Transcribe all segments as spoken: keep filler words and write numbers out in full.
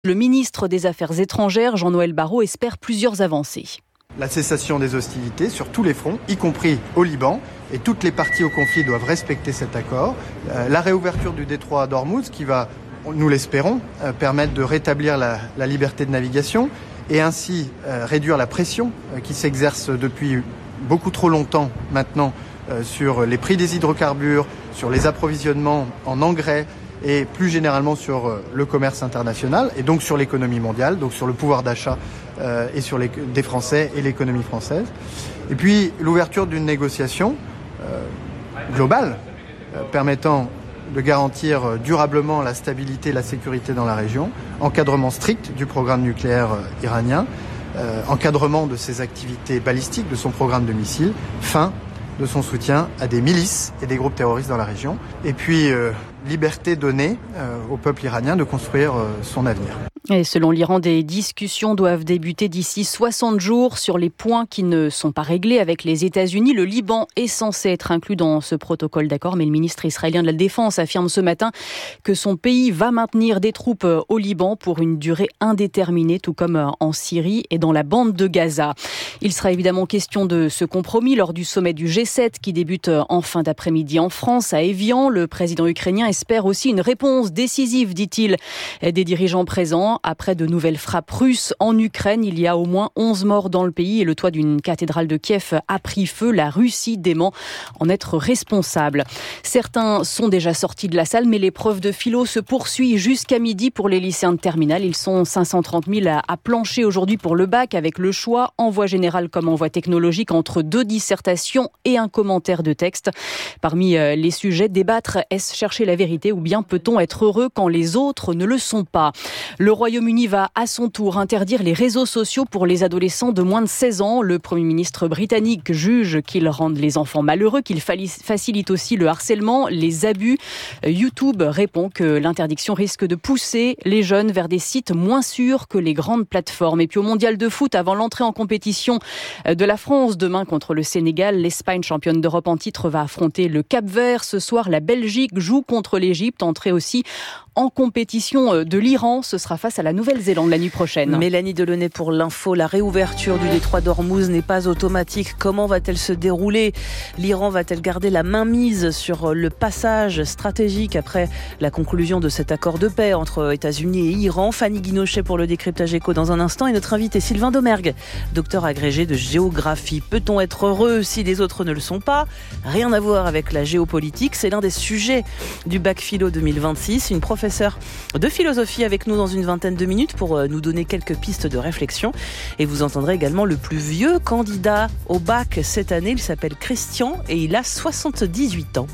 Le ministre des Affaires étrangères, Jean-Noël Barrot, espère plusieurs avancées. La cessation des hostilités sur tous les fronts, y compris au Liban, et toutes les parties au conflit doivent respecter cet accord. Euh, la réouverture du détroit d'Ormuz qui va, nous l'espérons, euh, permettre de rétablir la, la liberté de navigation et ainsi euh, réduire la pression euh, qui s'exerce depuis beaucoup trop longtemps maintenant euh, sur les prix des hydrocarbures, sur les approvisionnements en engrais et plus généralement sur euh, le commerce international et donc sur l'économie mondiale, donc sur le pouvoir d'achat euh, et sur les, des Français et l'économie française. Et puis l'ouverture d'une négociation euh, globale euh, permettant de garantir durablement la stabilité et la sécurité dans la région, encadrement strict du programme nucléaire euh, iranien, euh, encadrement de ses activités balistiques, de son programme de missiles, fin de son soutien à des milices et des groupes terroristes dans la région, et puis euh, liberté donnée euh, au peuple iranien de construire euh, son avenir. Et selon l'Iran, des discussions doivent débuter d'ici soixante jours sur les points qui ne sont pas réglés avec les États-Unis. Le Liban est censé être inclus dans ce protocole d'accord, mais le ministre israélien de la Défense affirme ce matin que son pays va maintenir des troupes au Liban pour une durée indéterminée, tout comme en Syrie et dans la bande de Gaza. Il sera évidemment question de ce compromis lors du sommet du G sept qui débute en fin d'après-midi en France, à Évian. Le président ukrainien espère aussi une réponse décisive, dit-il, des dirigeants présents. Après de nouvelles frappes russes en Ukraine, il y a au moins onze morts dans le pays et le toit d'une cathédrale de Kiev a pris feu. La Russie dément en être responsable. Certains sont déjà sortis de la salle, mais l'épreuve de philo se poursuit jusqu'à midi pour les lycéens de terminale. Ils sont cinq cent trente mille à, à plancher aujourd'hui pour le bac, avec le choix en voie générale comme en voie technologique entre deux dissertations et un commentaire de texte. Parmi les sujets, débattre, est-ce chercher la vérité ou bien peut-on être heureux quand les autres ne le sont pas ? Le Le Royaume-Uni va à son tour interdire les réseaux sociaux pour les adolescents de moins de seize ans. Le Premier ministre britannique juge qu'ils rendent les enfants malheureux, qu'ils facilitent aussi le harcèlement, les abus. YouTube répond que l'interdiction risque de pousser les jeunes vers des sites moins sûrs que les grandes plateformes. Et puis au mondial de foot, avant l'entrée en compétition de la France demain contre le Sénégal, l'Espagne, championne d'Europe en titre, va affronter le Cap-Vert. Ce soir, la Belgique joue contre l'Égypte, entrée aussi en compétition de l'Iran. Ce sera face à la Nouvelle-Zélande la nuit prochaine. Mélanie Delaunay pour l'info. La réouverture du détroit d'Ormuz n'est pas automatique. Comment va-t-elle se dérouler ? L'Iran va-t-elle garder la mainmise sur le passage stratégique après la conclusion de cet accord de paix entre États-Unis et Iran ? Fanny Guinochet pour le décryptage éco dans un instant. Et notre invité Sylvain Domergue, docteur agrégé de géographie. Peut-on être heureux si les autres ne le sont pas ? Rien à voir avec la géopolitique. C'est l'un des sujets du bac philo deux mille vingt-six. Une professeure de philosophie avec nous dans une vingtaine de minutes pour nous donner quelques pistes de réflexion. Et vous entendrez également le plus vieux candidat au bac cette année. Il s'appelle Christian et il a soixante-dix-huit ans.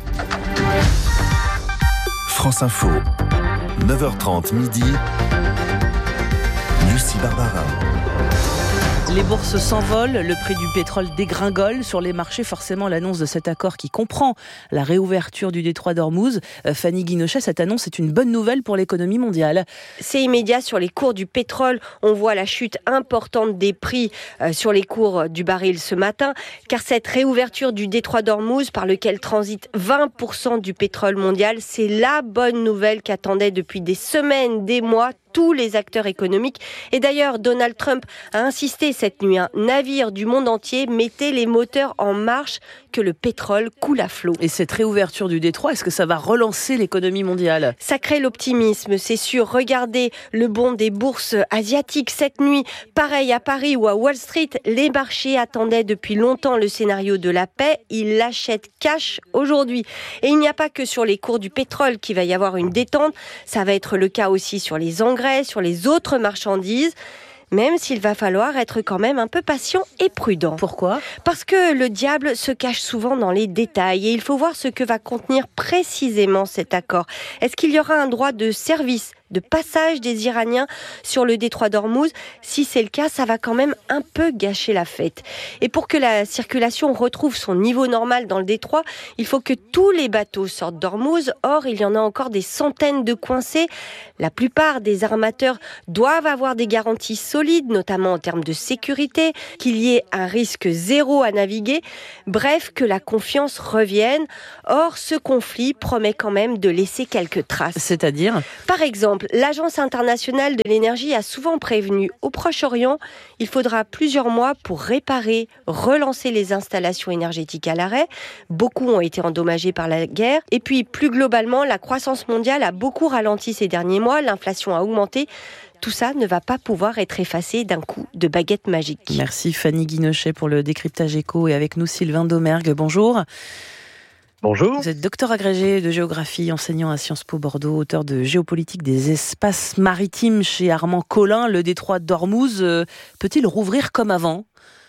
France Info, neuf heures trente midi. Lucie Barbara. Les bourses s'envolent, le prix du pétrole dégringole. Sur les marchés, forcément, l'annonce de cet accord qui comprend la réouverture du détroit d'Ormuz. Euh, Fanny Guinochet, cette annonce est une bonne nouvelle pour l'économie mondiale. C'est immédiat sur les cours du pétrole. On voit la chute importante des prix euh, sur les cours du baril ce matin, car cette réouverture du détroit d'Ormuz, par lequel transite vingt pour cent du pétrole mondial, c'est la bonne nouvelle qu'attendaient depuis des semaines, des mois, tous les acteurs économiques. Et d'ailleurs, Donald Trump a insisté cette nuit, un navire du monde entier mettait les moteurs en marche, que le pétrole coule à flot. Et cette réouverture du détroit, est-ce que ça va relancer l'économie mondiale ? Ça crée l'optimisme, c'est sûr. Regardez le bond des bourses asiatiques cette nuit. Pareil à Paris ou à Wall Street, les marchés attendaient depuis longtemps le scénario de la paix. Ils l'achètent cash aujourd'hui. Et il n'y a pas que sur les cours du pétrole qu'il va y avoir une détente. Ça va être le cas aussi sur les engrais, sur les autres marchandises. Même s'il va falloir être quand même un peu patient et prudent. Pourquoi ? Parce que le diable se cache souvent dans les détails et il faut voir ce que va contenir précisément cet accord. Est-ce qu'il y aura un droit de service, de passage des Iraniens sur le détroit d'Ormuz? Si c'est le cas, ça va quand même un peu gâcher la fête. Et pour que la circulation retrouve son niveau normal dans le détroit, il faut que tous les bateaux sortent d'Ormuz. Or, il y en a encore des centaines de coincés. La plupart des armateurs doivent avoir des garanties solides, notamment en termes de sécurité, qu'il y ait un risque zéro à naviguer. Bref, que la confiance revienne. Or, ce conflit promet quand même de laisser quelques traces. C'est-à-dire ? Par exemple, exemple, l'Agence internationale de l'énergie a souvent prévenu au Proche-Orient, il faudra plusieurs mois pour réparer, relancer les installations énergétiques à l'arrêt. Beaucoup ont été endommagés par la guerre. Et puis, plus globalement, la croissance mondiale a beaucoup ralenti ces derniers mois. L'inflation a augmenté. Tout ça ne va pas pouvoir être effacé d'un coup de baguette magique. Merci Fanny Guinochet pour le décryptage éco. Et avec nous, Sylvain Domergue. Bonjour. Bonjour. Vous êtes docteur agrégé de géographie, enseignant à Sciences Po Bordeaux, auteur de Géopolitique des espaces maritimes chez Armand Collin. Le détroit d'Ormuz euh, peut-il rouvrir comme avant ?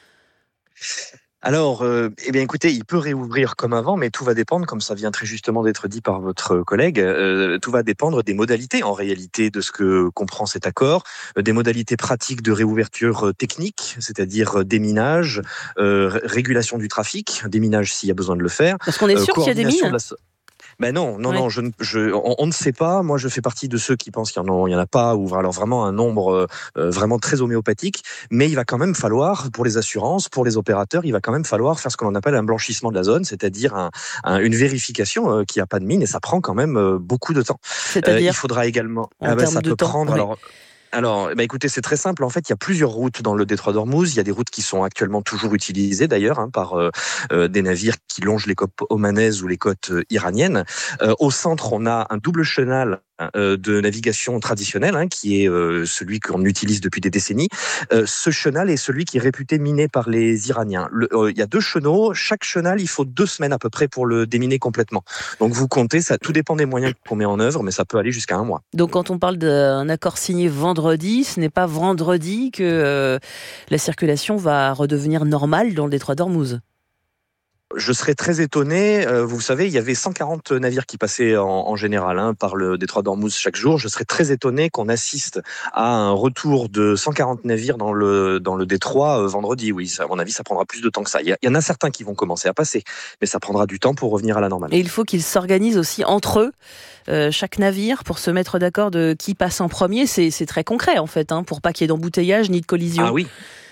Alors, euh, eh bien, écoutez, il peut réouvrir comme avant, mais tout va dépendre, comme ça vient très justement d'être dit par votre collègue, euh, tout va dépendre des modalités, en réalité, de ce que comprend cet accord, euh, des modalités pratiques de réouverture technique, c'est-à-dire déminage, euh, régulation du trafic, déminage s'il y a besoin de le faire. Parce qu'on est sûr euh, qu'il y a des mines. Ben non, non, ouais. non, je, je, on, on ne sait pas. Moi, je fais partie de ceux qui pensent qu'il n'y en, en a pas, ou alors vraiment un nombre euh, vraiment très homéopathique. Mais il va quand même falloir, pour les assurances, pour les opérateurs, il va quand même falloir faire ce que l'on appelle un blanchissement de la zone, c'est-à-dire un, un, une vérification euh, qu'il n'y a pas de mine, et ça prend quand même euh, beaucoup de temps. C'est-à-dire, euh, il faudra également. En ah ben, ça de peut temps, prendre. oui. Alors, Alors, bah écoutez, c'est très simple. En fait, il y a plusieurs routes dans le détroit d'Ormuz. Il y a des routes qui sont actuellement toujours utilisées, d'ailleurs, hein, par euh, euh, des navires qui longent les côtes omanaises ou les côtes euh, iraniennes. Euh, au centre, on a un double chenal euh, de navigation traditionnelle, hein, qui est euh, celui qu'on utilise depuis des décennies. Euh, ce chenal est celui qui est réputé miné par les Iraniens. Le, euh, il y a deux chenaux. Chaque chenal, il faut deux semaines à peu près pour le déminer complètement. Donc, vous comptez, ça tout dépend des moyens qu'on met en œuvre, mais ça peut aller jusqu'à un mois. Donc, quand on parle d'un accord signé vendredi, ce n'est pas vendredi que euh, la circulation va redevenir normale dans le détroit d'Ormuz. Je serais très étonné. Euh, vous savez, il y avait cent quarante navires qui passaient en, en général hein, par le détroit d'Ormuz chaque jour. Je serais très étonné qu'on assiste à un retour de cent quarante navires dans le dans le détroit euh, vendredi. Oui, ça, à mon avis, ça prendra plus de temps que ça. Il y, a, il y en a certains qui vont commencer à passer, mais ça prendra du temps pour revenir à la normale. Et il faut qu'ils s'organisent aussi entre eux, euh, chaque navire, pour se mettre d'accord de qui passe en premier. C'est, c'est très concret en fait, hein, pour pas qu'il y ait d'embouteillage ni de collision. Ah oui.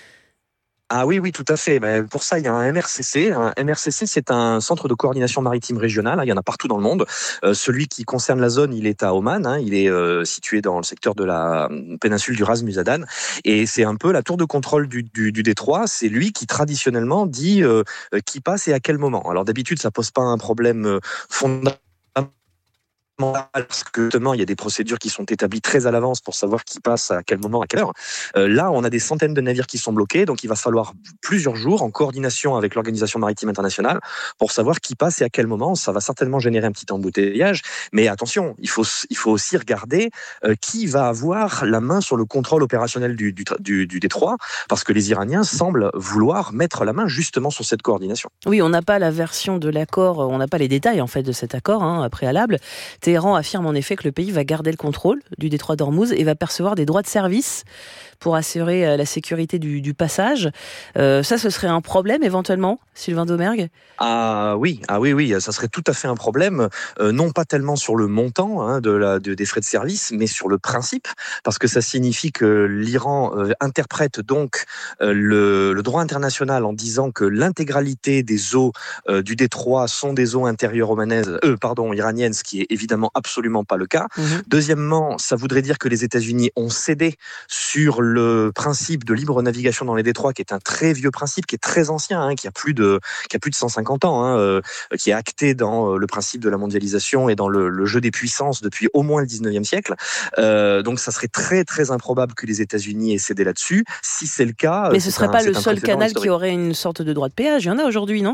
Ah oui, oui, tout à fait. Mais pour ça, il y a un M R C C. Un M R C C, c'est un centre de coordination maritime régional. Il y en a partout dans le monde. Euh, celui qui concerne la zone, il est à Oman. Hein. Il est euh, situé dans le secteur de la péninsule du Ras Musadan. Et c'est un peu la tour de contrôle du, du, du détroit. C'est lui qui, traditionnellement, dit euh, qui passe et à quel moment. Alors d'habitude, ça pose pas un problème fondamental. Parce que justement, il y a des procédures qui sont établies très à l'avance pour savoir qui passe à quel moment, à quelle heure. Euh, là, on a des centaines de navires qui sont bloqués, donc il va falloir plusieurs jours en coordination avec l'Organisation maritime internationale pour savoir qui passe et à quel moment. Ça va certainement générer un petit embouteillage, mais attention, il faut il faut aussi regarder euh, qui va avoir la main sur le contrôle opérationnel du, du, du, du détroit, parce que les Iraniens semblent vouloir mettre la main justement sur cette coordination. Oui, on n'a pas la version de l'accord, on n'a pas les détails en fait de cet accord hein, préalable. Téhéran affirme en effet que le pays va garder le contrôle du détroit d'Ormuz et va percevoir des droits de service pour assurer la sécurité du, du passage. Euh, ça, ce serait un problème éventuellement, Sylvain Domergue ? Ah oui, ah oui, oui, ça serait tout à fait un problème, euh, non pas tellement sur le montant hein, de la, de, des frais de service, mais sur le principe, parce que ça signifie que l'Iran euh, interprète donc euh, le, le droit international en disant que l'intégralité des eaux euh, du détroit sont des eaux intérieures omanaises, euh, pardon, iraniennes, ce qui est évidemment absolument pas le cas. Mmh. Deuxièmement, ça voudrait dire que les États-Unis ont cédé sur le principe de libre navigation dans les détroits, qui est un très vieux principe, qui est très ancien, hein, qui a plus de, qui a plus de cent cinquante ans, hein, euh, qui est acté dans le principe de la mondialisation et dans le, le jeu des puissances depuis au moins le dix-neuvième siècle. Euh, donc, ça serait très très improbable que les États-Unis aient cédé là-dessus. Si c'est le cas, mais ce serait un, pas le seul canal historique. Qui aurait une sorte de droit de péage. Il y en a aujourd'hui, non ?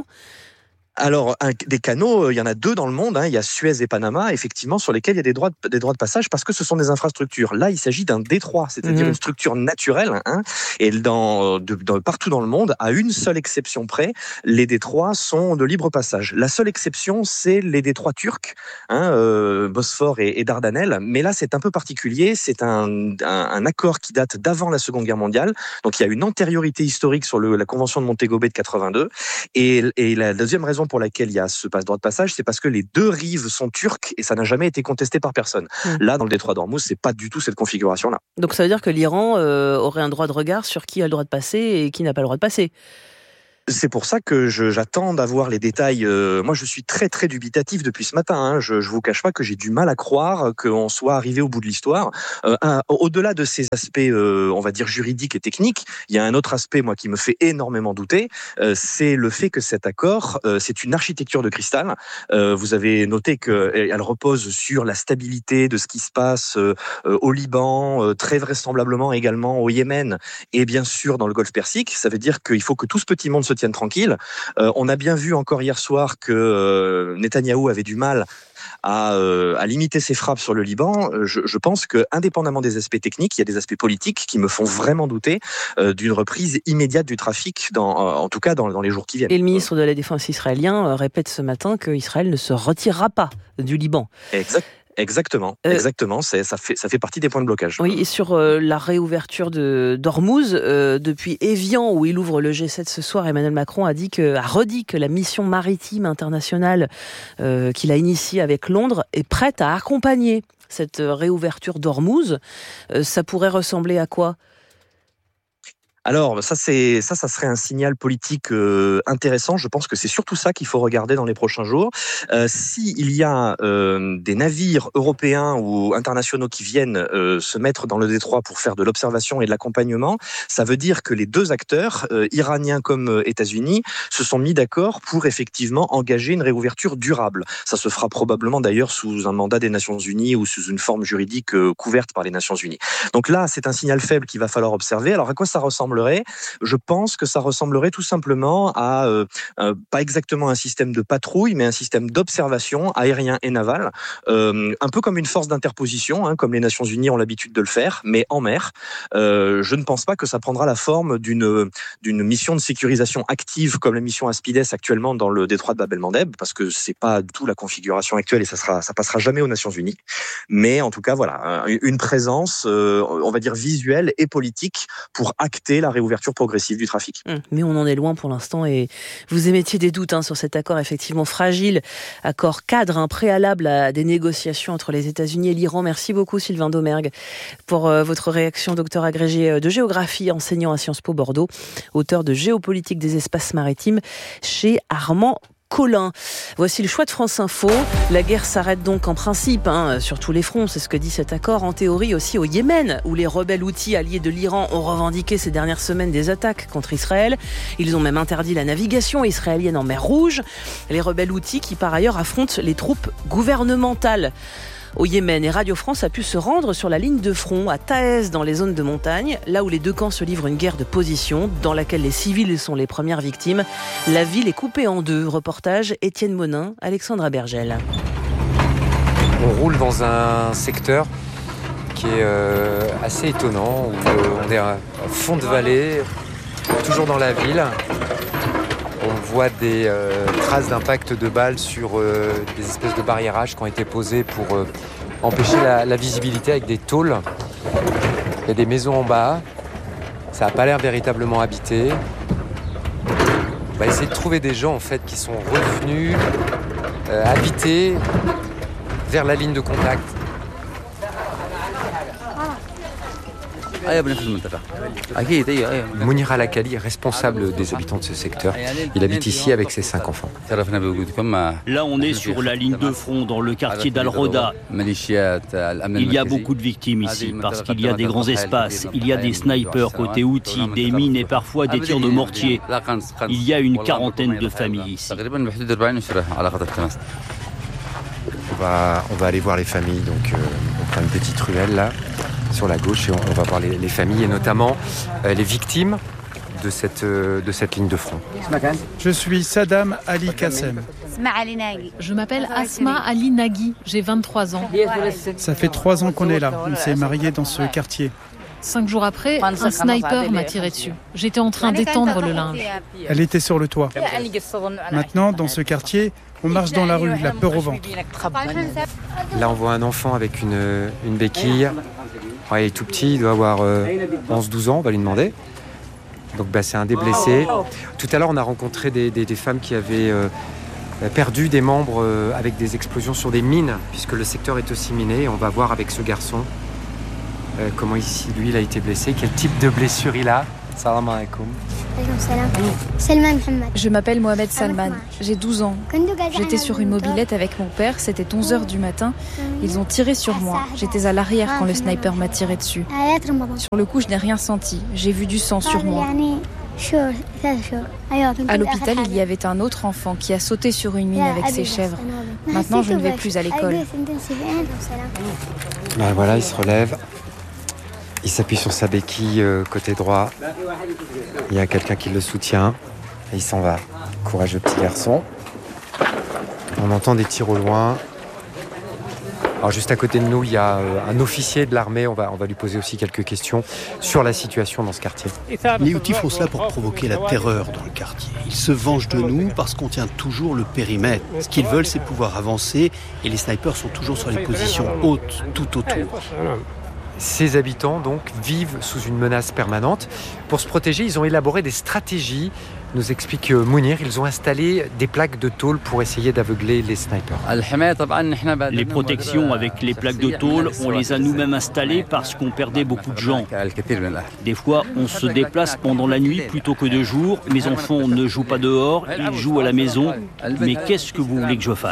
Alors, un, des canaux, il y en a deux dans le monde. Hein. Il y a Suez et Panama, effectivement, sur lesquels il y a des droits de, des droits de passage parce que ce sont des infrastructures. Là, il s'agit d'un détroit, c'est-à-dire mmh. une structure naturelle. Hein. Et dans, de, de, partout dans le monde, à une seule exception près, les détroits sont de libre passage. La seule exception, c'est les détroits turcs, hein, euh, Bosphore et, et Dardanelles. Mais là, c'est un peu particulier. C'est un, un, un accord qui date d'avant la Seconde Guerre mondiale. Donc, il y a une antériorité historique sur le, la Convention de Montego Bay de quatre-vingt-deux. Et, et la deuxième raison pour laquelle il y a ce passe-droit de passage, c'est parce que les deux rives sont turques et ça n'a jamais été contesté par personne. Mmh. Là, dans le détroit d'Ormuz, c'est pas du tout cette configuration-là. Donc ça veut dire que l'Iran euh, aurait un droit de regard sur qui a le droit de passer et qui n'a pas le droit de passer. C'est pour ça que je, j'attends d'avoir les détails. Euh, moi, je suis très très dubitatif depuis ce matin. Hein. Je, je vous cache pas que j'ai du mal à croire qu'on soit arrivé au bout de l'histoire. Euh, un, au-delà de ces aspects, euh, on va dire juridiques et techniques, il y a un autre aspect, moi, qui me fait énormément douter. Euh, c'est le fait que cet accord, euh, c'est une architecture de cristal. Euh, vous avez noté qu'elle repose sur la stabilité de ce qui se passe euh, au Liban, euh, très vraisemblablement également au Yémen, et bien sûr dans le Golfe Persique. Ça veut dire qu'il faut que tout ce petit monde se tienne tranquille. Euh, on a bien vu encore hier soir que euh, Netanyahou avait du mal à, euh, à limiter ses frappes sur le Liban. Je, je pense que, indépendamment des aspects techniques, il y a des aspects politiques qui me font vraiment douter euh, d'une reprise immédiate du trafic, dans, euh, en tout cas dans, dans les jours qui viennent. Et le ministre de la Défense israélien répète ce matin qu'Israël ne se retirera pas du Liban. Exact. Exactement, euh, exactement. C'est, ça, fait, ça fait partie des points de blocage. Oui, et sur euh, la réouverture de d'Ormuz, euh, depuis Évian, où il ouvre le G sept ce soir, Emmanuel Macron a, dit que, a redit que la mission maritime internationale euh, qu'il a initiée avec Londres est prête à accompagner cette réouverture d'Ormuz. Euh, ça pourrait ressembler à quoi ? Alors, ça, c'est, ça, ça serait un signal politique euh, intéressant. Je pense que c'est surtout ça qu'il faut regarder dans les prochains jours. Euh, s'il y a euh, des navires européens ou internationaux qui viennent euh, se mettre dans le détroit pour faire de l'observation et de l'accompagnement, ça veut dire que les deux acteurs, euh, iraniens comme euh, États-Unis, se sont mis d'accord pour effectivement engager une réouverture durable. Ça se fera probablement d'ailleurs sous un mandat des Nations Unies ou sous une forme juridique euh, couverte par les Nations Unies. Donc là, c'est un signal faible qu'il va falloir observer. Alors, à quoi ça ressemble ? Je pense que ça ressemblerait tout simplement à, euh, euh, pas exactement un système de patrouille, mais un système d'observation aérien et naval, euh, un peu comme une force d'interposition, hein, comme les Nations Unies ont l'habitude de le faire, mais en mer. Euh, je ne pense pas que ça prendra la forme d'une, d'une mission de sécurisation active comme la mission Aspides actuellement dans le détroit de Bab el-Mandeb, parce que c'est pas du tout la configuration actuelle et ça sera, ça passera jamais aux Nations Unies. Mais en tout cas, voilà, une présence, euh, on va dire visuelle et politique pour acter la réouverture progressive du trafic. Mais on en est loin pour l'instant et vous émettiez des doutes hein, sur cet accord effectivement fragile, accord cadre, un préalable à des négociations entre les États-Unis et l'Iran. Merci beaucoup Sylvain Domergue pour euh, votre réaction, docteur agrégé de géographie, enseignant à Sciences Po Bordeaux, auteur de Géopolitique des espaces maritimes chez Armand Collin. Voici le choix de France Info. La guerre s'arrête donc en principe hein, sur tous les fronts, c'est ce que dit cet accord. En théorie aussi au Yémen, où les rebelles houthis alliés de l'Iran ont revendiqué ces dernières semaines des attaques contre Israël. Ils ont même interdit la navigation israélienne en mer Rouge. Les rebelles houthis qui par ailleurs affrontent les troupes gouvernementales au Yémen. Et Radio France a pu se rendre sur la ligne de front à Taez, dans les zones de montagne, là où les deux camps se livrent une guerre de position, dans laquelle les civils sont les premières victimes. La ville est coupée en deux. Reportage Étienne Monin, Alexandra Bergel. On roule dans un secteur qui est euh, assez étonnant, où euh, on est à fond de vallée, toujours dans la ville. On voit des euh, traces d'impact de balles sur euh, des espèces de barriérages qui ont été posés pour euh, empêcher la, la visibilité avec des tôles. Il y a des maisons en bas. Ça n'a pas l'air véritablement habité. On va essayer de trouver des gens en fait, qui sont revenus euh, habiter vers la ligne de contact. Mounir Al-Akali est responsable des habitants de ce secteur. Il habite ici avec ses cinq enfants. Là, on est sur la ligne de front dans le quartier d'Al-Roda. Il y a beaucoup de victimes ici parce qu'il y a des grands espaces. Il y a des snipers côté outils, des mines et parfois des tirs de mortier. Il y a une quarantaine de familles ici. On va, on va aller voir les familles. Donc, euh, on prend une petite ruelle là, sur la gauche, et on, on va voir les, les familles et notamment euh, les victimes de cette, euh, de cette ligne de front. Je suis Saddam Ali Kassem. Je m'appelle Asma Ali Nagui, j'ai vingt-trois ans. Ça fait trois ans qu'on est là, on s'est mariés dans ce quartier. Cinq jours après, un sniper m'a tiré dessus. J'étais en train d'étendre le linge. Elle était sur le toit. Maintenant, dans ce quartier, on marche dans la rue, la peur au ventre. Là, on voit un enfant avec une, une béquille. Ouais, il est tout petit, il doit avoir euh, onze douze ans, on va lui demander. Donc bah, c'est un des blessés. Tout à l'heure, on a rencontré des, des, des femmes qui avaient euh, perdu des membres euh, avec des explosions sur des mines, puisque le secteur est aussi miné. Et on va voir avec ce garçon euh, comment ici, lui, il a été blessé, quel type de blessure il a. Salam alaikum. Je m'appelle Mohamed Salman, j'ai douze ans. J'étais sur une mobilette avec mon père, c'était onze heures du matin. Ils ont tiré sur moi. J'étais à l'arrière quand le sniper m'a tiré dessus. Sur le coup, je n'ai rien senti. J'ai vu du sang sur moi. À l'hôpital, il y avait un autre enfant qui a sauté sur une mine avec ses chèvres. Maintenant, je ne vais plus à l'école. Ben voilà, il se relève. Il s'appuie sur sa béquille euh, côté droit. Il y a quelqu'un qui le soutient. Et il s'en va. Courageux petit garçon. On entend des tirs au loin. Alors juste à côté de nous, il y a euh, un officier de l'armée. On va, on va lui poser aussi quelques questions sur la situation dans ce quartier. Les Houthis font cela pour provoquer la terreur dans le quartier. Ils se vengent de nous parce qu'on tient toujours le périmètre. Ce qu'ils veulent, c'est pouvoir avancer. Et les snipers sont toujours sur les positions hautes, tout autour. Ces habitants, donc, vivent sous une menace permanente. Pour se protéger, ils ont élaboré des stratégies, nous explique Mounir. Ils ont installé des plaques de tôle pour essayer d'aveugler les snipers. Les protections avec les plaques de tôle, on les a nous-mêmes installées parce qu'on perdait beaucoup de gens. Des fois, on se déplace pendant la nuit plutôt que de jour. Mes enfants ne jouent pas dehors, ils jouent à la maison. Mais qu'est-ce que vous voulez que je fasse ?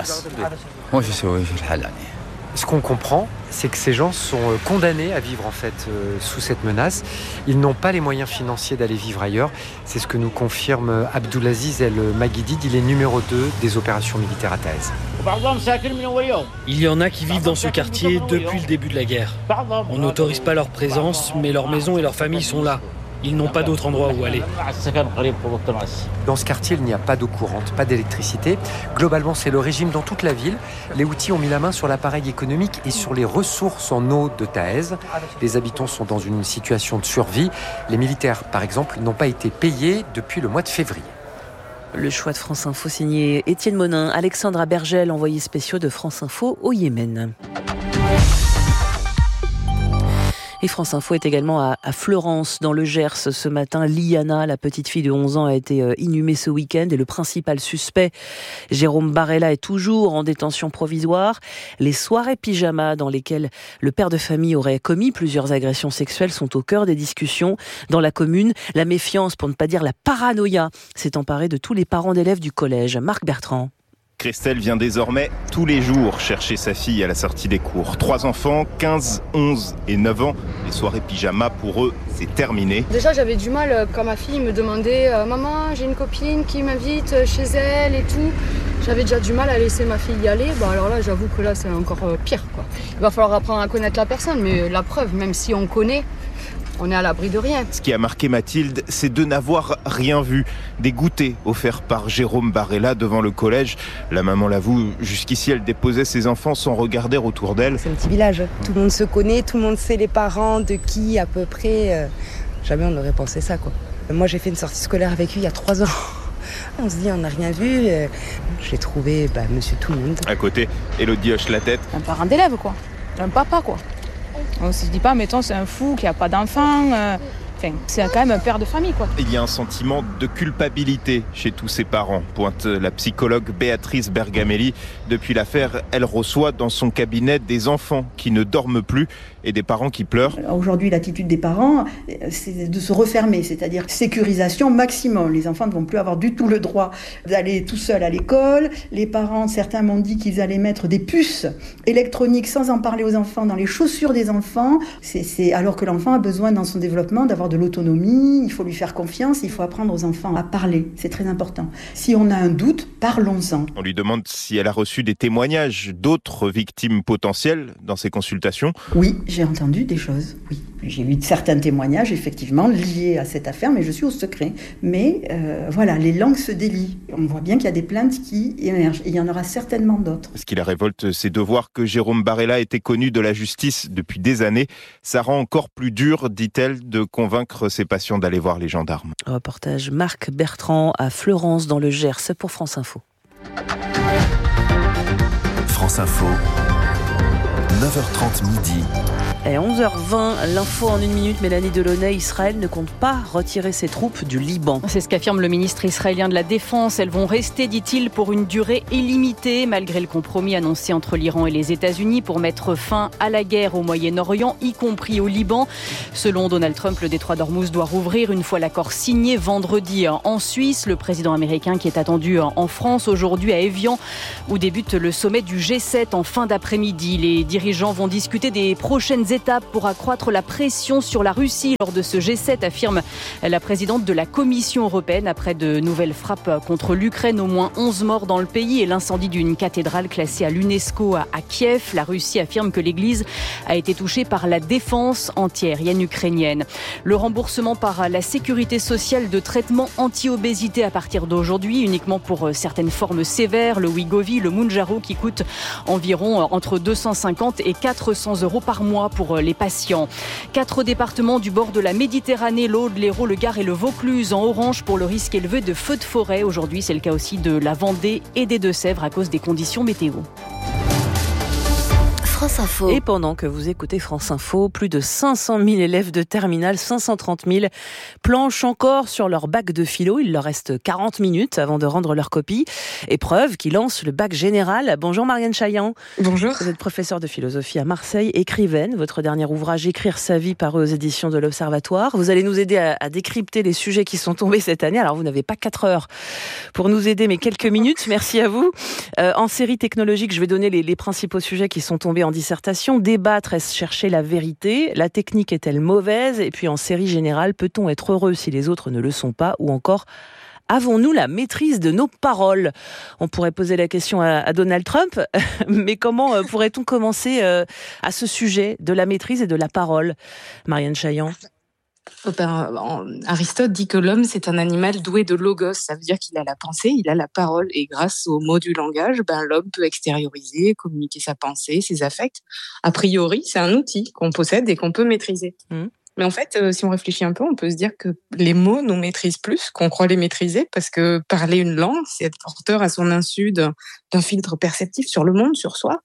Ce qu'on comprend, c'est que ces gens sont condamnés à vivre en fait euh, sous cette menace. Ils n'ont pas les moyens financiers d'aller vivre ailleurs. C'est ce que nous confirme Abdulaziz El Maguidid. Il est numéro deux des opérations militaires à Taez. Il y en a qui vivent dans ce quartier depuis le début de la guerre. On n'autorise pas leur présence, mais leurs maisons et leurs familles sont là. Ils n'ont pas d'autre endroit où aller. Dans ce quartier, il n'y a pas d'eau courante, pas d'électricité. Globalement, c'est le régime dans toute la ville. Les Houthis ont mis la main sur l'appareil économique et sur les ressources en eau de Taez. Les habitants sont dans une situation de survie. Les militaires, par exemple, n'ont pas été payés depuis le mois de février. Le choix de France Info signé Étienne Monin, Alexandra Bergel, envoyé spéciaux de France Info au Yémen. Et France Info est également à, à Fleurance, dans le Gers. Ce matin, Liana, la petite fille de onze ans, a été inhumée ce week-end. Et le principal suspect, Jérôme Barella, est toujours en détention provisoire. Les soirées pyjama dans lesquelles le père de famille aurait commis plusieurs agressions sexuelles sont au cœur des discussions. Dans la commune, la méfiance, pour ne pas dire la paranoïa, s'est emparée de tous les parents d'élèves du collège. Marc Bertrand. Christelle vient désormais tous les jours chercher sa fille à la sortie des cours. Trois enfants, quinze, onze et neuf ans. Les soirées pyjama, pour eux, c'est terminé. Déjà, j'avais du mal quand ma fille me demandait euh, « Maman, j'ai une copine qui m'invite chez elle et tout ». J'avais déjà du mal à laisser ma fille y aller. Bah, alors là, j'avoue que là, c'est encore euh, pire, quoi. Il va falloir apprendre à connaître la personne, mais la preuve, même si on connaît, on est à l'abri de rien. Ce qui a marqué Mathilde, c'est de n'avoir rien vu. Des goûters offerts par Jérôme Barella devant le collège. La maman l'avoue, jusqu'ici, elle déposait ses enfants sans regarder autour d'elle. C'est un petit village. Tout le monde se connaît, tout le monde sait les parents, de qui à peu près. Jamais on n'aurait pensé ça, quoi. Moi, j'ai fait une sortie scolaire avec lui il y a trois ans. On se dit, on n'a rien vu. J'ai trouvé bah, monsieur tout le monde. À côté, Elodie hoche la tête. Un parent d'élève, quoi. Un papa, quoi. On se dit pas, mettons, c'est un fou qui a pas d'enfant. Euh, enfin, c'est quand même un père de famille, quoi. Il y a un sentiment de culpabilité chez tous ses parents, pointe la psychologue Béatrice Bergamelli. Depuis l'affaire, elle reçoit dans son cabinet des enfants qui ne dorment plus et des parents qui pleurent. Aujourd'hui, l'attitude des parents, c'est de se refermer, c'est-à-dire sécurisation maximum. Les enfants ne vont plus avoir du tout le droit d'aller tout seuls à l'école. Les parents, certains m'ont dit qu'ils allaient mettre des puces électroniques sans en parler aux enfants dans les chaussures des enfants. C'est, c'est alors que l'enfant a besoin dans son développement d'avoir de l'autonomie, il faut lui faire confiance, il faut apprendre aux enfants à parler, c'est très important. Si on a un doute, parlons-en. On lui demande si elle a reçu des témoignages d'autres victimes potentielles dans ses consultations. Oui, j'ai entendu des choses, oui. J'ai eu certains témoignages, effectivement, liés à cette affaire, mais je suis au secret. Mais euh, voilà, les langues se délient. On voit bien qu'il y a des plaintes qui émergent, et il y en aura certainement d'autres. Ce qui la révolte, c'est de voir que Jérôme Barella était connu de la justice depuis des années. Ça rend encore plus dur, dit-elle, de convaincre ses patients d'aller voir les gendarmes. Reportage Marc Bertrand à Fleurance, dans le Gers, pour France Info. France Info, neuf heures trente midi. Et onze heures vingt, l'info en une minute, Mélanie Delaunay, Israël ne compte pas retirer ses troupes du Liban. C'est ce qu'affirme le ministre israélien de la Défense. Elles vont rester, dit-il, pour une durée illimitée, malgré le compromis annoncé entre l'Iran et les États-Unis pour mettre fin à la guerre au Moyen-Orient, y compris au Liban. Selon Donald Trump, le détroit d'Ormuz doit rouvrir une fois l'accord signé vendredi en Suisse. Le président américain qui est attendu en France aujourd'hui à Évian, où débute le sommet du G sept en fin d'après-midi. Les dirigeants vont discuter des prochaines étapes pour accroître la pression sur la Russie lors de ce G sept, affirme la présidente de la Commission européenne. Après de nouvelles frappes contre l'Ukraine, au moins onze morts dans le pays et l'incendie d'une cathédrale classée à l'UNESCO à Kiev. La Russie affirme que l'église a été touchée par la défense antiaérienne ukrainienne. Le remboursement par la sécurité sociale de traitements anti-obésité à partir d'aujourd'hui, uniquement pour certaines formes sévères, le Wegovy, le Mounjaro, qui coûte environ entre deux cent cinquante et quatre cents euros par mois pour les patients. Quatre départements du bord de la Méditerranée, l'Aude, l'Hérault, le Gard et le Vaucluse en orange pour le risque élevé de feux de forêt. Aujourd'hui, c'est le cas aussi de la Vendée et des Deux-Sèvres à cause des conditions météo. France Info. Et pendant que vous écoutez France Info, plus de cinq cent mille élèves de terminale, cinq cent trente mille, planchent encore sur leur bac de philo. Il leur reste quarante minutes avant de rendre leur copie. Épreuve qui lance le bac général. Bonjour Marianne Chaillan. Bonjour. Vous êtes professeure de philosophie à Marseille, écrivaine. Votre dernier ouvrage, Écrire sa vie, paru aux éditions de l'Observatoire. Vous allez nous aider à, à décrypter les sujets qui sont tombés cette année. Alors vous n'avez pas quatre heures pour nous aider, mais quelques minutes. Merci à vous. Euh, en série technologique, je vais donner les, les principaux sujets qui sont tombés en dissertation. Débattre, est-ce chercher la vérité? La technique est-elle mauvaise? Et puis en série générale, peut-on être heureux si les autres ne le sont pas? Ou encore, avons-nous la maîtrise de nos paroles? On pourrait poser la question à, à Donald Trump, mais comment euh, pourrait-on commencer euh, à ce sujet de la maîtrise et de la parole? Marianne Chaillan. Ben, Aristote dit que l'homme, c'est un animal doué de logos. Ça veut dire qu'il a la pensée, il a la parole. Et grâce aux mots du langage, ben, l'homme peut extérioriser, communiquer sa pensée, ses affects. A priori, c'est un outil qu'on possède et qu'on peut maîtriser. Mmh. Mais en fait, euh, si on réfléchit un peu, on peut se dire que les mots nous maîtrisent plus qu'on croit les maîtriser, parce que parler une langue, c'est être porteur à son insu d'un, d'un filtre perceptif sur le monde, sur soi.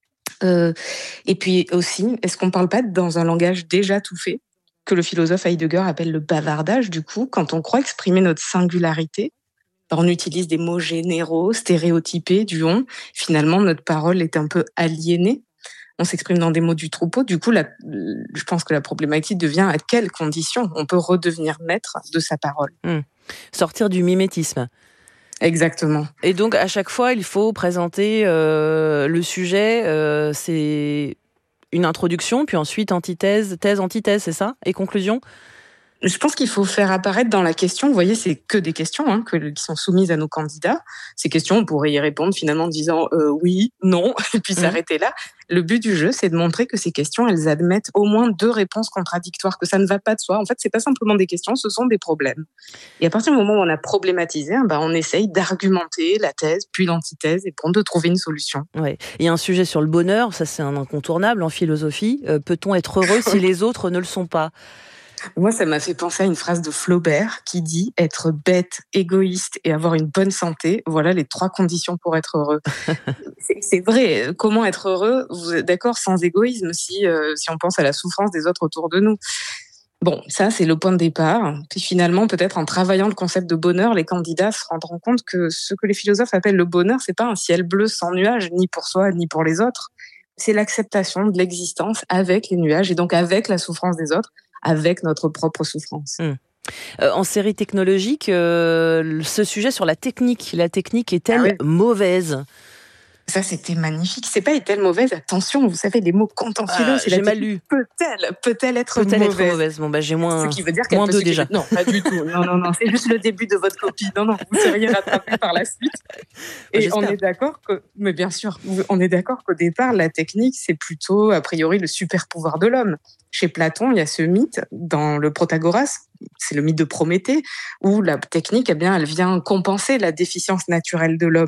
Euh, et puis aussi, est-ce qu'on ne parle pas dans un langage déjà tout fait, que le philosophe Heidegger appelle le bavardage? Du coup, quand on croit exprimer notre singularité, on utilise des mots généraux, stéréotypés, du on. Finalement, notre parole est un peu aliénée. On s'exprime dans des mots du troupeau. Du coup, la, je pense que la problématique devient à quelles conditions on peut redevenir maître de sa parole. Mmh. Sortir du mimétisme. Exactement. Et donc, à chaque fois, il faut présenter euh, le sujet. Euh, c'est une introduction, puis ensuite antithèse, thèse, antithèse, c'est ça? Et conclusion? Je pense qu'il faut faire apparaître dans la question, vous voyez, c'est que des questions hein, que, qui sont soumises à nos candidats. Ces questions, on pourrait y répondre finalement en disant euh, oui, non, et puis mmh. s'arrêter là. Le but du jeu, c'est de montrer que ces questions, elles admettent au moins deux réponses contradictoires, que ça ne va pas de soi. En fait, c'est pas simplement des questions, ce sont des problèmes. Et à partir du moment où on a problématisé, ben, on essaye d'argumenter la thèse, puis l'antithèse, et pour de trouver une solution. Ouais. Il y a un sujet sur le bonheur, ça c'est un incontournable en philosophie. Euh, peut-on être heureux si les autres ne le sont pas? Moi, ça m'a fait penser à une phrase de Flaubert qui dit « Être bête, égoïste et avoir une bonne santé, voilà les trois conditions pour être heureux. » c'est, c'est vrai, comment être heureux, vous êtes d'accord, sans égoïsme, si, euh, si on pense à la souffrance des autres autour de nous. Bon, ça, c'est le point de départ. Puis finalement, peut-être en travaillant le concept de bonheur, les candidats se rendront compte que ce que les philosophes appellent le bonheur, c'est pas un ciel bleu sans nuages, ni pour soi, ni pour les autres. C'est l'acceptation de l'existence avec les nuages et donc avec la souffrance des autres, avec notre propre souffrance. Mmh. Euh, en série technologique, euh, ce sujet sur la technique, la technique est-elle ah oui. mauvaise? Ça, c'était magnifique. C'est pas est-elle mauvaise? Attention, vous savez, les mots contentieux, ah, c'est j'ai la mal lu. Peut-elle, peut-elle être peut-elle mauvaise? Peut-elle être mauvaise? Bon, bah, j'ai moins, Ce qui veut dire moins deux déjà. Non, pas du tout. Non, non, non, c'est juste le début de votre copie. Non, non, vous seriez rattrapé par la suite. Et bah, on est d'accord que, mais bien sûr, on est d'accord qu'au départ, la technique, c'est plutôt, a priori, le super pouvoir de l'homme. Chez Platon, il y a ce mythe dans le Protagoras, c'est le mythe de Prométhée, où la technique, eh bien, elle vient compenser la déficience naturelle de l'homme.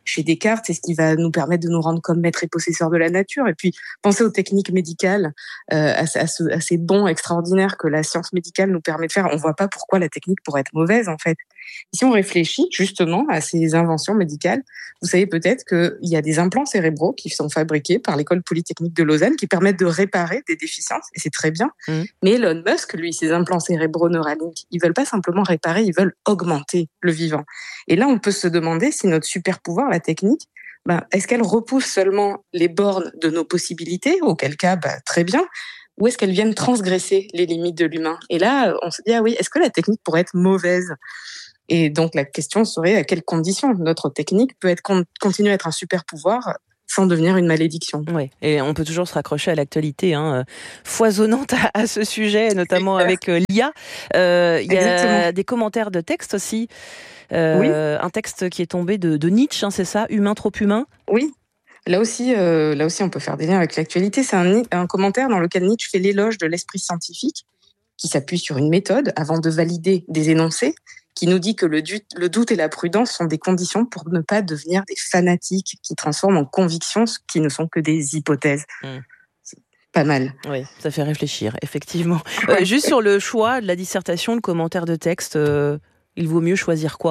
chez Descartes, c'est ce qui va nous permettre de nous rendre comme maîtres et possesseurs de la nature. Et puis, penser aux techniques médicales, euh, à, à, ce, à ces bons extraordinaires que la science médicale nous permet de faire. On voit pas pourquoi la technique pourrait être mauvaise, en fait. Et si on réfléchit justement à ces inventions médicales, vous savez peut-être qu'il y a des implants cérébraux qui sont fabriqués par l'École polytechnique de Lausanne qui permettent de réparer des déficiences, et c'est très bien. Mmh. Mais Elon Musk, lui, ses implants cérébraux Neuralink, ils veulent pas simplement réparer, ils veulent augmenter le vivant. Et là, on peut se demander si notre super pouvoir, la technique, ben, est-ce qu'elle repousse seulement les bornes de nos possibilités, auquel cas, ben, très bien, ou est-ce qu'elles viennent transgresser les limites de l'humain? Et là, on se dit, ah oui, est-ce que la technique pourrait être mauvaise? Et donc, la question serait à quelles conditions notre technique peut être, continuer à être un super pouvoir sans devenir une malédiction. Oui, et on peut toujours se raccrocher à l'actualité hein, foisonnante à, à ce sujet, notamment avec euh, l'I A. Euh, il y a des commentaires de texte aussi. Euh, oui. Un texte qui est tombé de, de Nietzsche, hein, c'est ça? Humain, trop humain? Oui. Là aussi, euh, là aussi, on peut faire des liens avec l'actualité. C'est un, un commentaire dans lequel Nietzsche fait l'éloge de l'esprit scientifique qui s'appuie sur une méthode avant de valider des énoncés, qui nous dit que le, du- le doute et la prudence sont des conditions pour ne pas devenir des fanatiques qui transforment en convictions ce qui ne sont que des hypothèses. Mmh. C'est pas mal. Oui, ça fait réfléchir, effectivement. Euh, juste sur le choix de la dissertation, le commentaire de texte, euh, il vaut mieux choisir quoi ?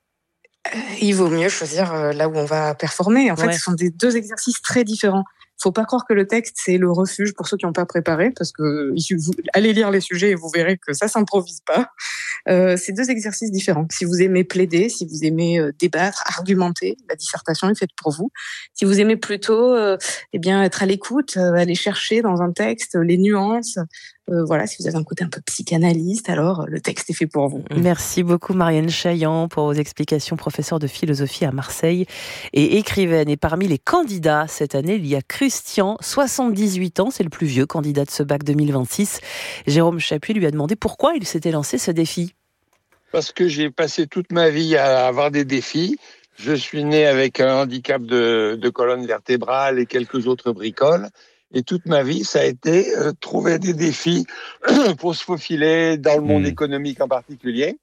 euh, Il vaut mieux choisir euh, là où on va performer. En fait, ouais. Ce sont des deux exercices très différents. Faut pas croire que le texte, c'est le refuge pour ceux qui n'ont pas préparé, parce que vous, allez lire les sujets et vous verrez que ça s'improvise pas. Euh, c'est deux exercices différents. Si vous aimez plaider, si vous aimez euh, débattre, argumenter, la dissertation est faite pour vous. Si vous aimez plutôt, euh, eh bien, être à l'écoute, euh, aller chercher dans un texte les nuances, euh, voilà, si vous avez un côté un peu psychanalyste, alors le texte est fait pour vous. Merci beaucoup Marianne Chaillan pour vos explications, professeure de philosophie à Marseille et écrivaine. Et parmi les candidats cette année, il y a Christian, soixante-dix-huit ans, c'est le plus vieux candidat de ce bac deux mille vingt-six. Jérôme Chapuis lui a demandé pourquoi il s'était lancé ce défi. Parce que j'ai passé toute ma vie à avoir des défis. Je suis né avec un handicap de, de colonne vertébrale et quelques autres bricoles. Et toute ma vie, ça a été euh, trouver des défis pour se faufiler dans le monde mmh. économique en particulier.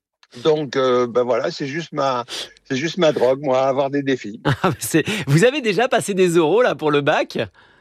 Donc, euh, ben voilà, c'est juste ma, c'est juste ma drogue, moi, avoir des défis. c'est... Vous avez déjà passé des oraux là pour le bac ?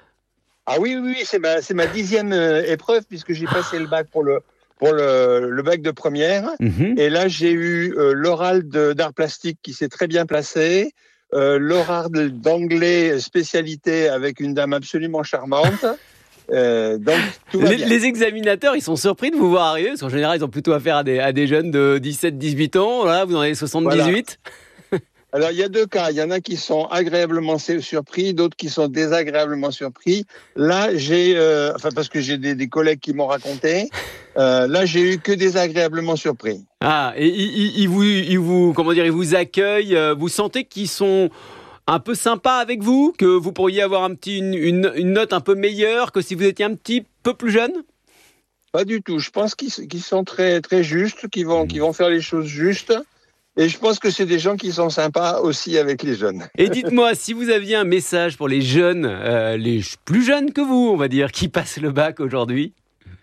Ah oui, oui, oui, c'est ma, c'est ma dixième euh, épreuve puisque j'ai passé le bac pour le. pour le, le bac de première. Mmh. Et là, j'ai eu euh, l'oral de, d'art plastique qui s'est très bien placé, euh, l'oral d'anglais spécialité avec une dame absolument charmante. Euh, donc, tout va les, bien. Les examinateurs, ils sont surpris de vous voir arriver, parce qu'en général, ils ont plutôt affaire à des, à des jeunes de dix-sept dix-huit ans. Là, vous en avez soixante-dix-huit. Voilà. Alors, il y a deux cas. Il y en a qui sont agréablement surpris, d'autres qui sont désagréablement surpris. Là, j'ai, euh, enfin, parce que j'ai des, des collègues qui m'ont raconté, euh, là, j'ai eu que désagréablement surpris. Ah, et ils, ils vous, ils vous, comment dire, ils vous accueillent. Vous sentez qu'ils sont un peu sympas avec vous, que vous pourriez avoir un petit, une, une, une note un peu meilleure que si vous étiez un petit peu plus jeune? Pas du tout. Je pense qu'ils, qu'ils sont très, très justes, qu'ils vont, qu'ils vont faire les choses justes. Et je pense que c'est des gens qui sont sympas aussi avec les jeunes. Et dites-moi, si vous aviez un message pour les jeunes, euh, les plus jeunes que vous, on va dire, qui passent le bac aujourd'hui?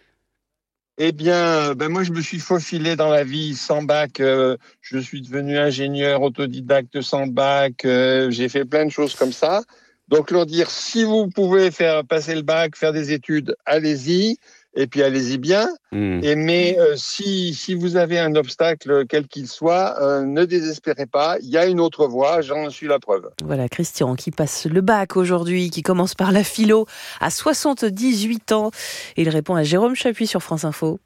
Eh bien, ben moi, je me suis faufilé dans la vie sans bac. Euh, je suis devenu ingénieur autodidacte sans bac. Euh, j'ai fait plein de choses comme ça. Donc, leur dire, si vous pouvez faire passer le bac, faire des études, allez-y. Et puis allez-y bien. Mmh. Et mais euh, si si vous avez un obstacle quel qu'il soit, euh, ne désespérez pas. Il y a une autre voie. J'en suis la preuve. Voilà Christian qui passe le bac aujourd'hui, qui commence par la philo à soixante-dix-huit ans. Et il répond à Jérôme Chapuis sur France Info.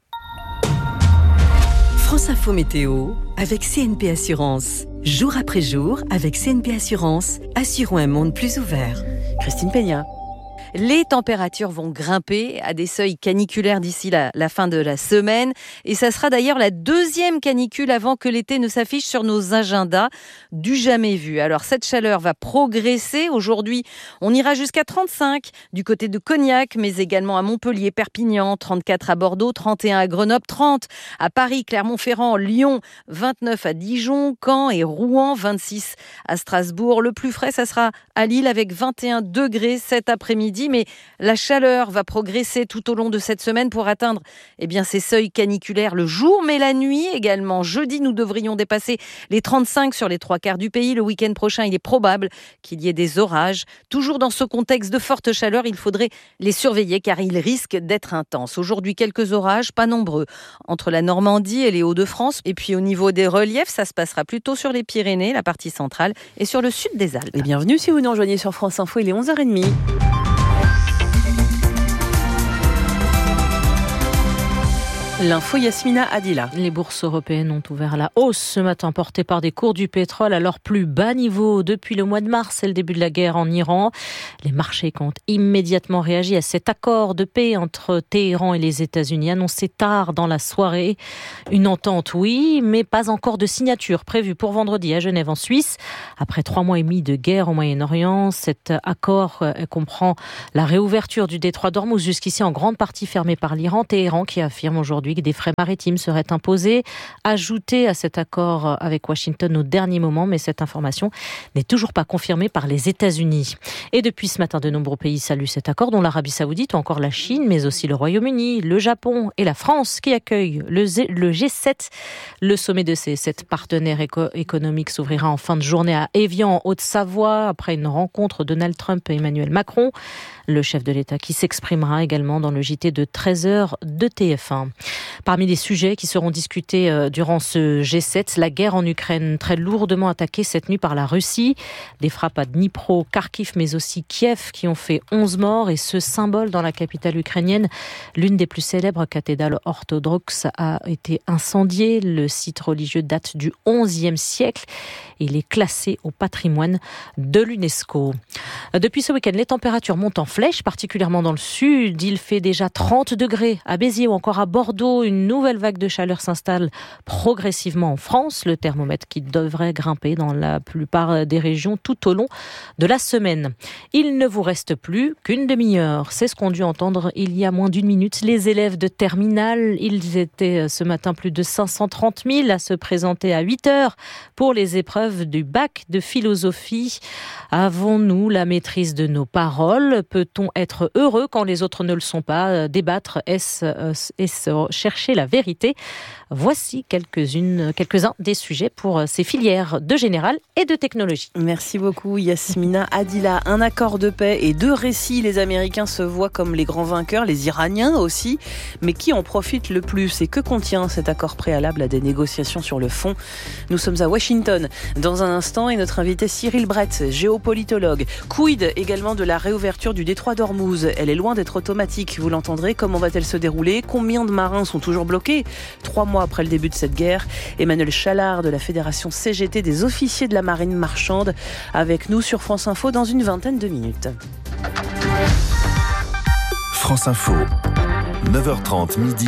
France Info Météo avec C N P Assurance. Jour après jour avec C N P Assurance, assurons un monde plus ouvert. Christine Peña. Les températures vont grimper à des seuils caniculaires d'ici la, la fin de la semaine. Et ça sera d'ailleurs la deuxième canicule avant que l'été ne s'affiche sur nos agendas. Du jamais vu. Alors cette chaleur va progresser. Aujourd'hui, on ira jusqu'à trente-cinq du côté de Cognac, mais également à Montpellier, Perpignan, trente-quatre à Bordeaux, trente et un à Grenoble, trente à Paris, Clermont-Ferrand, Lyon, vingt-neuf à Dijon, Caen et Rouen, vingt-six à Strasbourg. Le plus frais, ça sera à Lille avec vingt et un degrés cet après-midi. vendredi, mais la chaleur va progresser tout au long de cette semaine pour atteindre eh bien, ces seuils caniculaires le jour, mais la nuit également. Jeudi, nous devrions dépasser les trente-cinq sur les trois quarts du pays. Le week-end prochain, il est probable qu'il y ait des orages. Toujours dans ce contexte de forte chaleur, il faudrait les surveiller car ils risquent d'être intenses. Aujourd'hui, quelques orages, pas nombreux, entre la Normandie et les Hauts-de-France. Et puis au niveau des reliefs, ça se passera plutôt sur les Pyrénées, la partie centrale, et sur le sud des Alpes. Et bienvenue si vous nous rejoignez sur France Info, il est onze heures trente. L'info Yasmina Adila. Les bourses européennes ont ouvert à la hausse ce matin, portées par des cours du pétrole à leur plus bas niveau depuis le mois de mars et le début de la guerre en Iran. Les marchés ont immédiatement réagi à cet accord de paix entre Téhéran et les États-Unis, annoncé tard dans la soirée. Une entente, oui, mais pas encore de signature prévue pour vendredi à Genève en Suisse. Après trois mois et demi de guerre au Moyen-Orient, cet accord comprend la réouverture du détroit d'Ormuz, jusqu'ici en grande partie fermé par l'Iran. Téhéran qui affirme aujourd'hui que des frais maritimes seraient imposés, ajoutés à cet accord avec Washington au dernier moment, mais cette information n'est toujours pas confirmée par les États-Unis. Et depuis ce matin, de nombreux pays saluent cet accord, dont l'Arabie Saoudite ou encore la Chine, mais aussi le Royaume-Uni, le Japon et la France qui accueillent le G sept. Le sommet de ces sept partenaires éco- économiques s'ouvrira en fin de journée à Évian, en Haute-Savoie, après une rencontre de Donald Trump et Emmanuel Macron. Le chef de l'État qui s'exprimera également dans le J T de treize heures de T F un. Parmi les sujets qui seront discutés durant ce G sept, la guerre en Ukraine, très lourdement attaquée cette nuit par la Russie. Des frappes à Dnipro, Kharkiv, mais aussi Kiev, qui ont fait onze morts. Et ce symbole dans la capitale ukrainienne, l'une des plus célèbres cathédrales orthodoxes, a été incendiée. Le site religieux date du onzième siècle. Il est classé au patrimoine de l'UNESCO. Depuis ce week-end, les températures montent en flèche, particulièrement dans le sud. Il fait déjà trente degrés à Béziers ou encore à Bordeaux. Une nouvelle vague de chaleur s'installe progressivement en France. Le thermomètre qui devrait grimper dans la plupart des régions tout au long de la semaine. Il ne vous reste plus qu'une demi-heure. C'est ce qu'ont dû entendre il y a moins d'une minute les élèves de terminale. Ils étaient ce matin plus de cinq cent trente mille à se présenter à huit heures pour les épreuves du bac de philosophie. Avons-nous la maîtrise de nos paroles? Peut-on être heureux quand les autres ne le sont pas? Débattre, est-ce, est-ce chercher la vérité? Voici quelques-unes, quelques-uns des sujets pour ces filières de général et de technologie. Merci beaucoup Yasmina Adila. Un accord de paix et deux récits. Les Américains se voient comme les grands vainqueurs, les Iraniens aussi. Mais qui en profite le plus? Et que contient cet accord préalable à des négociations sur le fond? Nous sommes à Washington dans un instant et notre invité Cyril Brett, géopolitologue. Quid également de la réouverture du détroit d'Ormuz? Elle est loin d'être automatique, vous l'entendrez. Comment va-t-elle se dérouler? Combien de marins sont toujours bloqués trois mois après le début de cette guerre? Emmanuel Chalard de la Fédération C G T des officiers de la marine marchande avec nous sur France Info dans une vingtaine de minutes. France Info, neuf heures trente midi,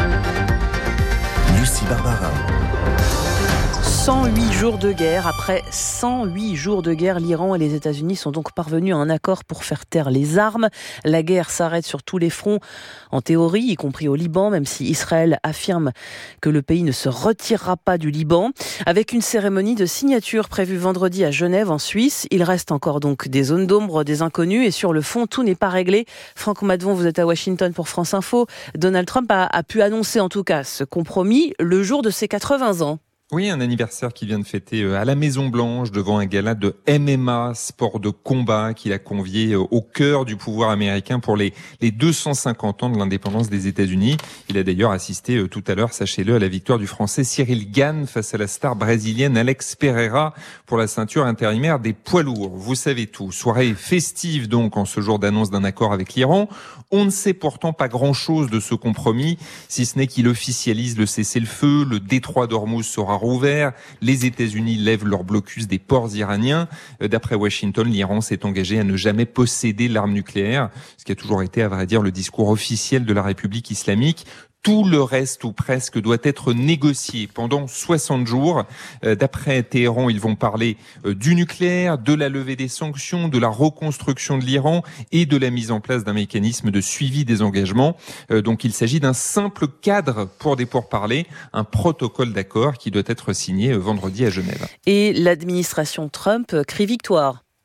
Lucie Barbara. cent huit jours de guerre. Après cent huit jours de guerre, l'Iran et les États-Unis sont donc parvenus à un accord pour faire taire les armes. La guerre s'arrête sur tous les fronts, en théorie, y compris au Liban, même si Israël affirme que le pays ne se retirera pas du Liban. Avec une cérémonie de signature prévue vendredi à Genève, en Suisse. Il reste encore donc des zones d'ombre, des inconnus, et sur le fond, tout n'est pas réglé. Franck Madvon, vous êtes à Washington pour France Info. Donald Trump a, a pu annoncer en tout cas ce compromis le jour de ses quatre-vingts ans. Oui, un anniversaire qu'il vient de fêter à la Maison-Blanche devant un gala de M M A, sport de combat, qu'il a convié au cœur du pouvoir américain pour les, les deux cent cinquante ans de l'indépendance des États-Unis. Il a d'ailleurs assisté tout à l'heure, sachez-le, à la victoire du Français Cyril Gane face à la star brésilienne Alex Pereira pour la ceinture intérimaire des poids lourds. Vous savez tout. Soirée festive donc en ce jour d'annonce d'un accord avec l'Iran. On ne sait pourtant pas grand-chose de ce compromis, si ce n'est qu'il officialise le cessez-le-feu, le détroit d'Ormuz sera rouvert, les États-Unis lèvent leur blocus des ports iraniens. D'après Washington, l'Iran s'est engagé à ne jamais posséder l'arme nucléaire, ce qui a toujours été, à vrai dire, le discours officiel de la République islamique. Tout le reste, ou presque, doit être négocié pendant soixante jours. D'après Téhéran, ils vont parler du nucléaire, de la levée des sanctions, de la reconstruction de l'Iran et de la mise en place d'un mécanisme de suivi des engagements. Donc il s'agit d'un simple cadre pour des pourparlers, un protocole d'accord qui doit être signé vendredi à Genève. Et l'administration Trump crie victoire.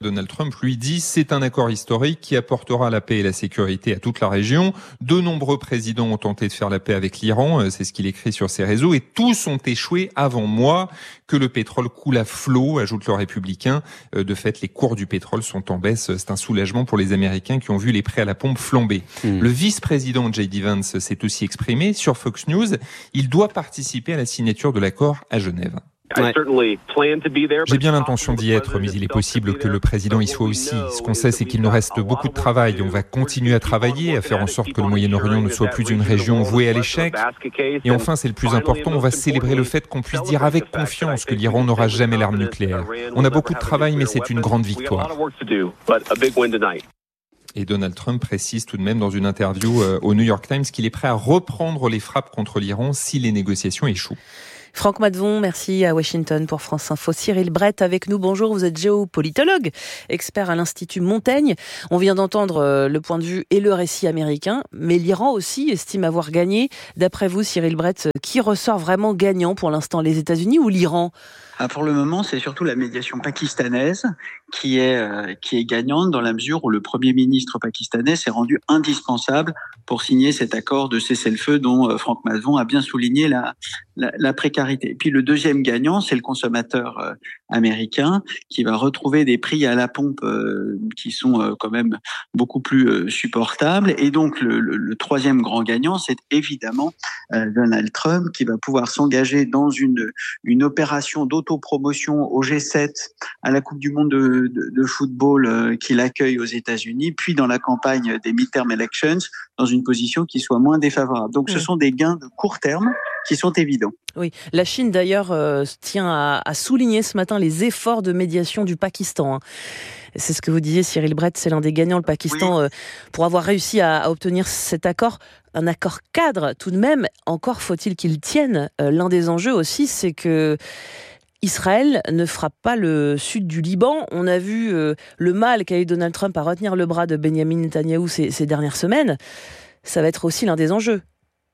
Donald Trump lui dit c'est un accord historique qui apportera la paix et la sécurité à toute la région. De nombreux présidents ont tenté de faire la paix avec l'Iran, c'est ce qu'il écrit sur ses réseaux, et tous ont échoué avant moi. Que le pétrole coule à flot, ajoute le républicain. De fait, les cours du pétrole sont en baisse. C'est un soulagement pour les Américains qui ont vu les prix à la pompe flamber. Mmh. Le vice-président J D Vance s'est aussi exprimé sur Fox News. Il doit participer à la signature de l'accord à Genève. Ouais. J'ai bien l'intention d'y être, mais il est possible que le président y soit aussi. Ce qu'on sait, c'est qu'il nous reste beaucoup de travail. On va continuer à travailler, à faire en sorte que le Moyen-Orient ne soit plus une région vouée à l'échec. Et enfin, c'est le plus important, on va célébrer le fait qu'on puisse dire avec confiance que l'Iran n'aura jamais l'arme nucléaire. On a beaucoup de travail, mais c'est une grande victoire. Et Donald Trump précise tout de même dans une interview au New York Times qu'il est prêt à reprendre les frappes contre l'Iran si les négociations échouent. Franck Madvon, merci à Washington pour France Info. Cyril Brett avec nous, bonjour, vous êtes géopolitologue, expert à l'Institut Montaigne. On vient d'entendre le point de vue et le récit américain, mais l'Iran aussi estime avoir gagné. D'après vous, Cyril Brett, qui ressort vraiment gagnant pour l'instant, les États-Unis ou l'Iran ? Ah, pour le moment, c'est surtout la médiation pakistanaise qui est, euh, qui est gagnante dans la mesure où le Premier ministre pakistanais s'est rendu indispensable pour signer cet accord de cessez-le-feu dont euh, Franck Madvon a bien souligné la, la, la précarité. Et puis le deuxième gagnant, c'est le consommateur euh, américain qui va retrouver des prix à la pompe euh, qui sont euh, quand même beaucoup plus euh, supportables. Et donc le, le, le troisième grand gagnant, c'est évidemment euh, Donald Trump qui va pouvoir s'engager dans une, une opération d'autopromotion au G sept, à la Coupe du Monde de, de, de football euh, qu'il accueille aux États-Unis, puis dans la campagne des midterm elections, dans une position qui soit moins défavorable. Donc, ce sont des gains de court terme qui sont évidents. Oui, la Chine d'ailleurs euh, tient à, à souligner ce matin les efforts de médiation du Pakistan. Hein. C'est ce que vous disiez, Cyril Brett, c'est l'un des gagnants, le Pakistan, oui. euh, pour avoir réussi à, à obtenir cet accord. Un accord cadre, tout de même, encore faut-il qu'il tienne. Euh, l'un des enjeux aussi, c'est que Israël ne frappe pas le sud du Liban. On a vu euh, le mal qu'a eu Donald Trump à retenir le bras de Benjamin Netanyahou ces, ces dernières semaines. Ça va être aussi l'un des enjeux.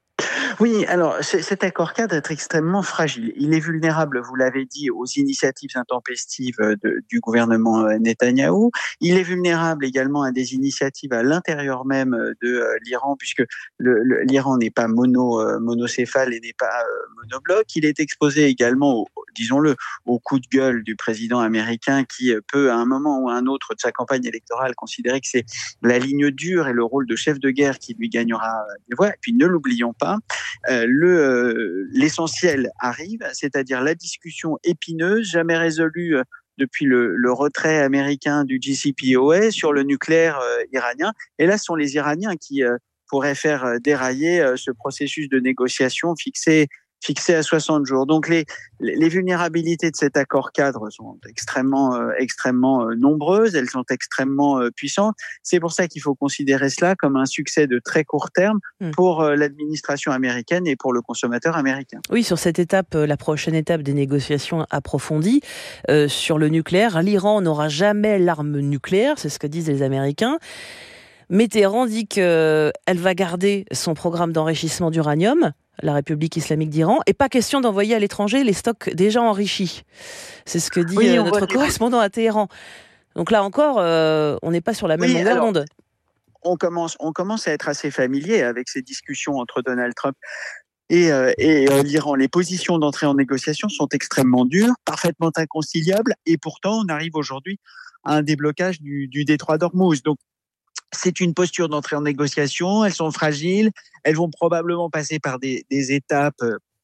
Oui, alors cet accord cadre est extrêmement fragile. Il est vulnérable, vous l'avez dit, aux initiatives intempestives de, du gouvernement Netanyahou. Il est vulnérable également à des initiatives à l'intérieur même de euh, l'Iran, puisque le, le, l'Iran n'est pas mono, euh, monocéphale et n'est pas euh, monobloc. Il est exposé également, au, disons-le, au coup de gueule du président américain qui peut, à un moment ou à un autre de sa campagne électorale, considérer que c'est la ligne dure et le rôle de chef de guerre qui lui gagnera des voix. Et puis ne l'oublions pas, Euh, le, euh, l'essentiel arrive, c'est-à-dire la discussion épineuse, jamais résolue euh, depuis le, le retrait américain du J C P O A sur le nucléaire euh, iranien. Et là, ce sont les Iraniens qui euh, pourraient faire euh, dérailler euh, ce processus de négociation fixé fixé à soixante jours. Donc les, les vulnérabilités de cet accord cadre sont extrêmement, euh, extrêmement euh, nombreuses, elles sont extrêmement euh, puissantes. C'est pour ça qu'il faut considérer cela comme un succès de très court terme pour euh, l'administration américaine et pour le consommateur américain. Oui, sur cette étape, la prochaine étape des négociations approfondies euh, sur le nucléaire, l'Iran n'aura jamais l'arme nucléaire, c'est ce que disent les Américains. Mais Téhéran dit qu'elle va garder son programme d'enrichissement d'uranium, la République islamique d'Iran, et pas question d'envoyer à l'étranger les stocks déjà enrichis. C'est ce que dit oui, notre correspondant à Téhéran. Donc là encore, euh, on n'est pas sur la même oui, longueur d'onde. On commence, on commence à être assez familier avec ces discussions entre Donald Trump et, euh, et euh, l'Iran. Les positions d'entrée en négociation sont extrêmement dures, parfaitement inconciliables, et pourtant on arrive aujourd'hui à un déblocage du, du détroit d'Ormuz. Donc c'est une posture d'entrée en négociation, elles sont fragiles, elles vont probablement passer par des, des étapes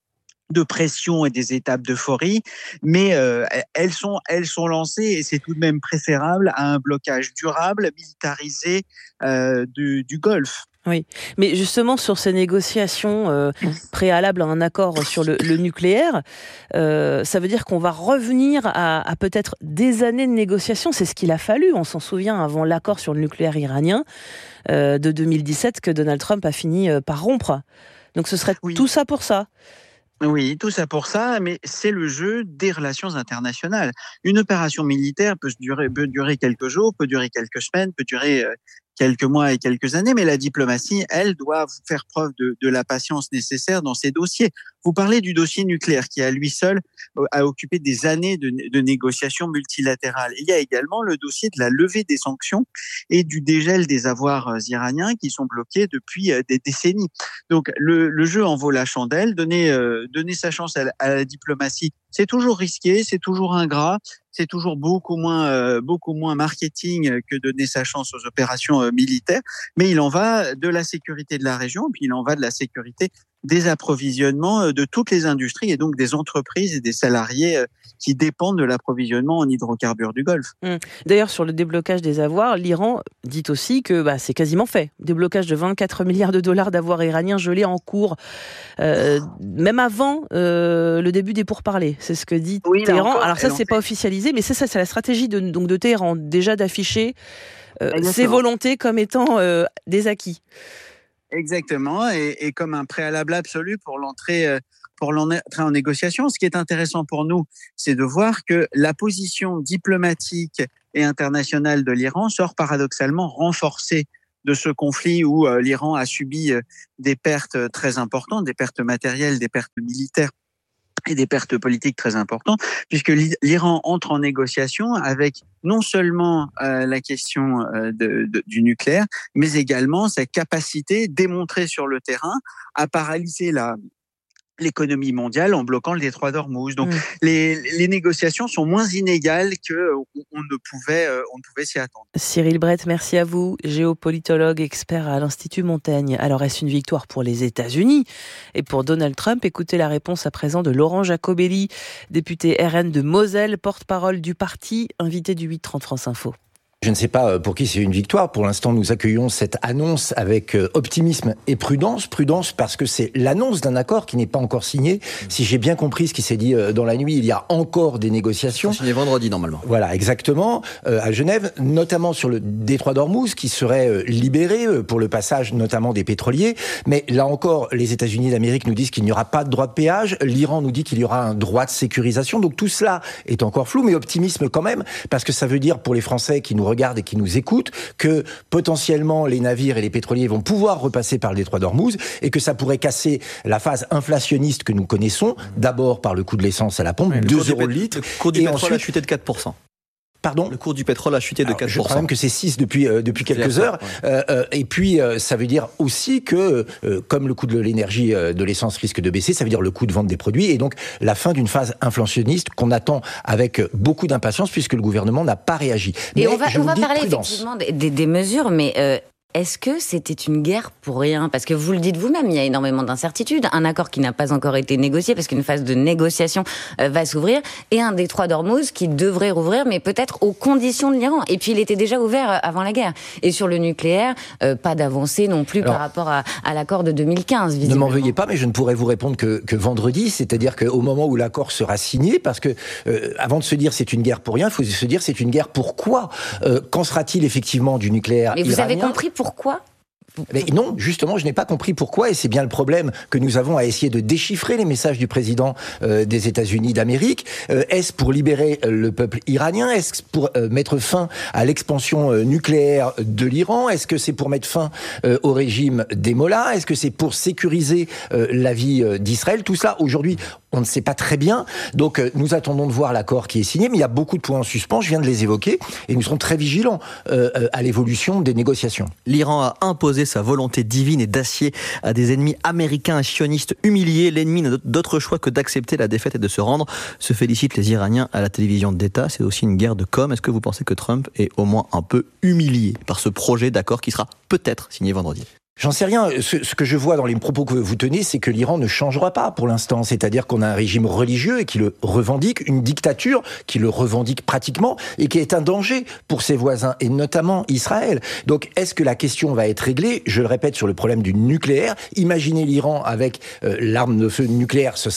de pression et des étapes d'euphorie, mais euh, elles sont, elles sont lancées et c'est tout de même préférable à un blocage durable, militarisé euh, du, du Golfe. Oui, mais justement sur ces négociations euh, préalables à un accord sur le, le nucléaire, euh, ça veut dire qu'on va revenir à, à peut-être des années de négociations. C'est ce qu'il a fallu, on s'en souvient, avant l'accord sur le nucléaire iranien euh, de deux mille dix-sept que Donald Trump a fini euh, par rompre. Donc ce serait oui. tout ça pour ça. Oui, tout ça pour ça, mais c'est le jeu des relations internationales. Une opération militaire peut durer, peut durer quelques jours, peut durer quelques semaines, peut durer euh, quelques mois et quelques années, mais la diplomatie, elle, doit faire preuve de, de la patience nécessaire dans ces dossiers. Vous parlez du dossier nucléaire qui, à lui seul, a occupé des années de, de négociations multilatérales. Il y a également le dossier de la levée des sanctions et du dégel des avoirs iraniens qui sont bloqués depuis des décennies. Donc, le, le jeu en vaut la chandelle. Donner, euh, donner sa chance à la, à la diplomatie, c'est toujours risqué, c'est toujours ingrat. C'est toujours beaucoup moins, euh, beaucoup moins marketing que donner sa chance aux opérations euh, militaires. Mais il en va de la sécurité de la région, puis il en va de la sécurité des approvisionnements de toutes les industries et donc des entreprises et des salariés qui dépendent de l'approvisionnement en hydrocarbures du Golfe. Mmh. D'ailleurs, sur le déblocage des avoirs, l'Iran dit aussi que bah, c'est quasiment fait. Déblocage de vingt-quatre milliards de dollars d'avoirs iraniens gelés en cours, euh, même avant euh, le début des pourparlers. C'est ce que dit oui, Téhéran. Encore, alors ça, c'est pas officialisé, mais c'est ça, c'est la stratégie de, donc de Téhéran, déjà d'afficher euh, ses volontés comme étant euh, des acquis. Exactement, et, et comme un préalable absolu pour l'entrée, pour l'entrée en négociation. Ce qui est intéressant pour nous, c'est de voir que la position diplomatique et internationale de l'Iran sort paradoxalement renforcée de ce conflit où euh, l'Iran a subi des pertes très importantes, des pertes matérielles, des pertes militaires et des pertes politiques très importantes, puisque l'Iran entre en négociation avec non seulement euh, la question euh, de, de, du nucléaire, mais également sa capacité démontrée sur le terrain à paralyser la l'économie mondiale en bloquant le détroit d'Ormuz. Donc, mmh. les, les négociations sont moins inégales qu'on on ne pouvait, euh, on ne pouvait s'y attendre. Cyril Brett, merci à vous, géopolitologue, expert à l'Institut Montaigne. Alors, est-ce une victoire pour les États-Unis et pour Donald Trump? Écoutez la réponse à présent de Laurent Jacobelli, député R N de Moselle, porte-parole du parti, invité du huit trente France Info. Je ne sais pas pour qui c'est une victoire. Pour l'instant, nous accueillons cette annonce avec optimisme et prudence. Prudence parce que c'est l'annonce d'un accord qui n'est pas encore signé. Si j'ai bien compris ce qui s'est dit dans la nuit, il y a encore des négociations. C'est signé vendredi, normalement. Voilà, exactement. Euh, à Genève, notamment sur le détroit d'Ormuz, qui serait libéré pour le passage notamment des pétroliers. Mais là encore, les États-Unis d'Amérique nous disent qu'il n'y aura pas de droit de péage. L'Iran nous dit qu'il y aura un droit de sécurisation. Donc tout cela est encore flou, mais optimisme quand même, parce que ça veut dire pour les Français qui nous regardent et qui nous écoutent, que potentiellement les navires et les pétroliers vont pouvoir repasser par le détroit d'Ormuz et que ça pourrait casser la phase inflationniste que nous connaissons, d'abord par le coût de l'essence à la pompe, ouais, deux euros le litre. Le coût du pétrole ensuite, a chuté de quatre pour cent. Pardon ? Le cours du pétrole a chuté de Alors, quatre pour cent. Je crois même que c'est six depuis, euh, depuis quelques heures. Ouais. Euh, euh, et puis, euh, ça veut dire aussi que, euh, comme le coût de l'énergie, euh, de l'essence risque de baisser, ça veut dire le coût de vente des produits et donc la fin d'une phase inflationniste qu'on attend avec beaucoup d'impatience puisque le gouvernement n'a pas réagi. Et mais on va, je on vous va dis parler prudence. effectivement des, des, des mesures, mais... Euh... Est-ce que c'était une guerre pour rien? Parce que vous le dites vous-même, il y a énormément d'incertitudes. Un accord qui n'a pas encore été négocié, parce qu'une phase de négociation euh, va s'ouvrir, et un détroit d'Ormuz qui devrait rouvrir, mais peut-être aux conditions de l'Iran. Et puis il était déjà ouvert avant la guerre. Et sur le nucléaire, euh, pas d'avancée non plus. Alors, par rapport à, à l'accord de deux mille quinze, visiblement. Ne m'en veuillez pas, mais je ne pourrais vous répondre que, que vendredi, c'est-à-dire qu'au moment où l'accord sera signé, parce que euh, avant de se dire c'est une guerre pour rien, il faut se dire c'est une guerre pour quoi euh, Qu'en sera-t-il effectivement du nucléaire Mais vous iranien? avez compris pourquoi? Mais non, justement, je n'ai pas compris pourquoi, et c'est bien le problème que nous avons à essayer de déchiffrer les messages du président euh, des États-Unis d'Amérique. Euh, est-ce pour libérer euh, le peuple iranien? Est-ce pour euh, mettre fin à l'expansion euh, nucléaire de l'Iran? Est-ce que c'est pour mettre fin euh, au régime des Mollahs? Est-ce que c'est pour sécuriser euh, la vie euh, d'Israël? Tout cela, aujourd'hui, on ne sait pas très bien. Donc, euh, nous attendons de voir l'accord qui est signé, mais il y a beaucoup de points en suspens, je viens de les évoquer, et nous serons très vigilants euh, à l'évolution des négociations. L'Iran a imposé sa volonté divine et d'acier à des ennemis américains et sionistes humiliés. L'ennemi n'a d'autre choix que d'accepter la défaite et de se rendre. Se félicitent les Iraniens à la télévision d'État. C'est aussi une guerre de com. Est-ce que vous pensez que Trump est au moins un peu humilié par ce projet d'accord qui sera peut-être signé vendredi ? J'en sais rien. Ce, ce que je vois dans les propos que vous tenez, c'est que l'Iran ne changera pas pour l'instant. C'est-à-dire qu'on a un régime religieux et qui le revendique, une dictature qui le revendique pratiquement et qui est un danger pour ses voisins et notamment Israël. Donc, est-ce que la question va être réglée? Je le répète sur le problème du nucléaire. Imaginez l'Iran avec euh, l'arme de feu nucléaire, ce serait terrible.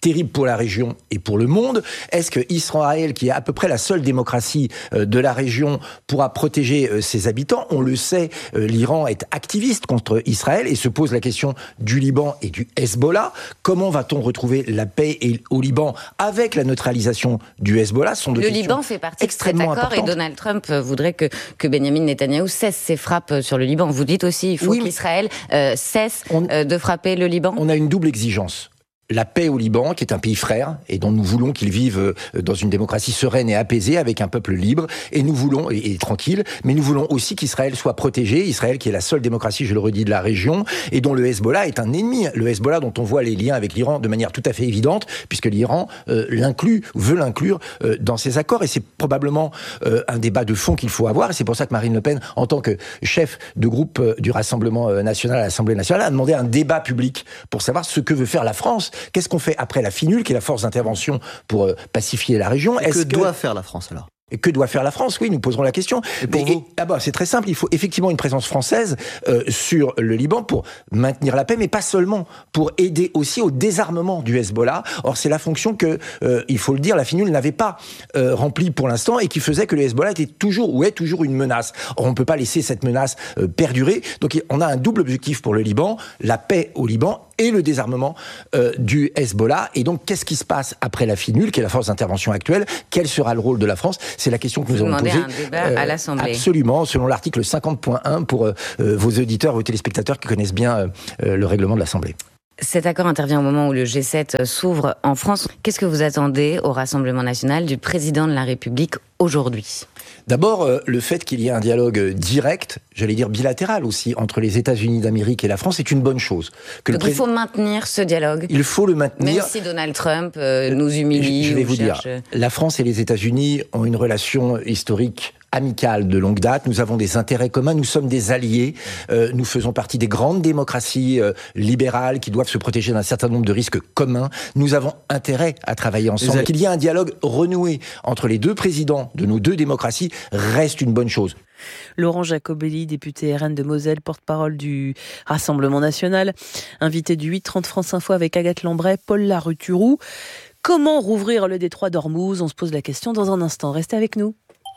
terrible pour la région et pour le monde. Est-ce que Israël, qui est à peu près la seule démocratie de la région, pourra protéger ses habitants? On le sait, l'Iran est activiste contre Israël et se pose la question du Liban et du Hezbollah. Comment va-t-on retrouver la paix au Liban avec la neutralisation du Hezbollah? Ce sont deux Le questions Liban fait partie de cet accord importantes. et Donald Trump voudrait que, que Benjamin Netanyahou cesse ses frappes sur le Liban. Vous dites aussi il faut oui, qu'Israël euh, cesse on, euh, de frapper le Liban. On a une double exigence. La paix au Liban, qui est un pays frère, et dont nous voulons qu'il vive dans une démocratie sereine et apaisée, avec un peuple libre, et nous voulons, et, et tranquille, mais nous voulons aussi qu'Israël soit protégé, Israël qui est la seule démocratie, je le redis, de la région, et dont le Hezbollah est un ennemi. Le Hezbollah dont on voit les liens avec l'Iran de manière tout à fait évidente, puisque l'Iran euh, l'inclut, veut l'inclure euh, dans ses accords, et c'est probablement euh, un débat de fond qu'il faut avoir, et c'est pour ça que Marine Le Pen, en tant que chef de groupe euh, du Rassemblement national à l'Assemblée nationale, a demandé un débat public pour savoir ce que veut faire la France. Qu'est-ce qu'on fait après la FINUL, qui est la force d'intervention pour euh, pacifier la région? Est-ce que doit faire la France alors? Et que doit faire la France? Oui, nous poserons la question. Et pour Mais, vous et, ah bah, c'est très simple, il faut effectivement une présence française euh, sur le Liban pour maintenir la paix, mais pas seulement, pour aider aussi au désarmement du Hezbollah. Or, c'est la fonction que, euh, il faut le dire, la FINUL n'avait pas euh, remplie pour l'instant et qui faisait que le Hezbollah était toujours, ou est toujours une menace. Or, on ne peut pas laisser cette menace euh, perdurer. Donc, on a un double objectif pour le Liban, la paix au Liban et le désarmement euh, du Hezbollah. Et donc, qu'est-ce qui se passe après la FINUL, qui est la force d'intervention actuelle? Quel sera le rôle de la France? C'est la question que nous Vous avons posée. un débat euh, à l'Assemblée. Absolument, selon l'article cinquante point un pour euh, vos auditeurs, vos téléspectateurs qui connaissent bien euh, le règlement de l'Assemblée. Cet accord intervient au moment où le G sept s'ouvre en France. Qu'est-ce que vous attendez au Rassemblement national du président de la République aujourd'hui? D'abord, euh, le fait qu'il y ait un dialogue direct, j'allais dire bilatéral aussi, entre les États-Unis d'Amérique et la France, est une bonne chose. Que Donc le pré... il faut maintenir ce dialogue. Il faut le maintenir. Même si Donald Trump euh, nous humilie. Je, je vais vous cherche... dire, la France et les États-Unis ont une relation historique amicale de longue date. Nous avons des intérêts communs, nous sommes des alliés, euh, nous faisons partie des grandes démocraties euh, libérales qui doivent se protéger d'un certain nombre de risques communs. Nous avons intérêt à travailler ensemble. Qu'il y ait un dialogue renoué entre les deux présidents de nos deux démocraties reste une bonne chose. Laurent Jacobelli, député R N de Moselle, porte-parole du Rassemblement national, invité du huit trente France Info avec Agathe Lambray, Paul Larue-Turou. Comment rouvrir le détroit d'Ormuz? On se pose la question dans un instant. Restez avec nous.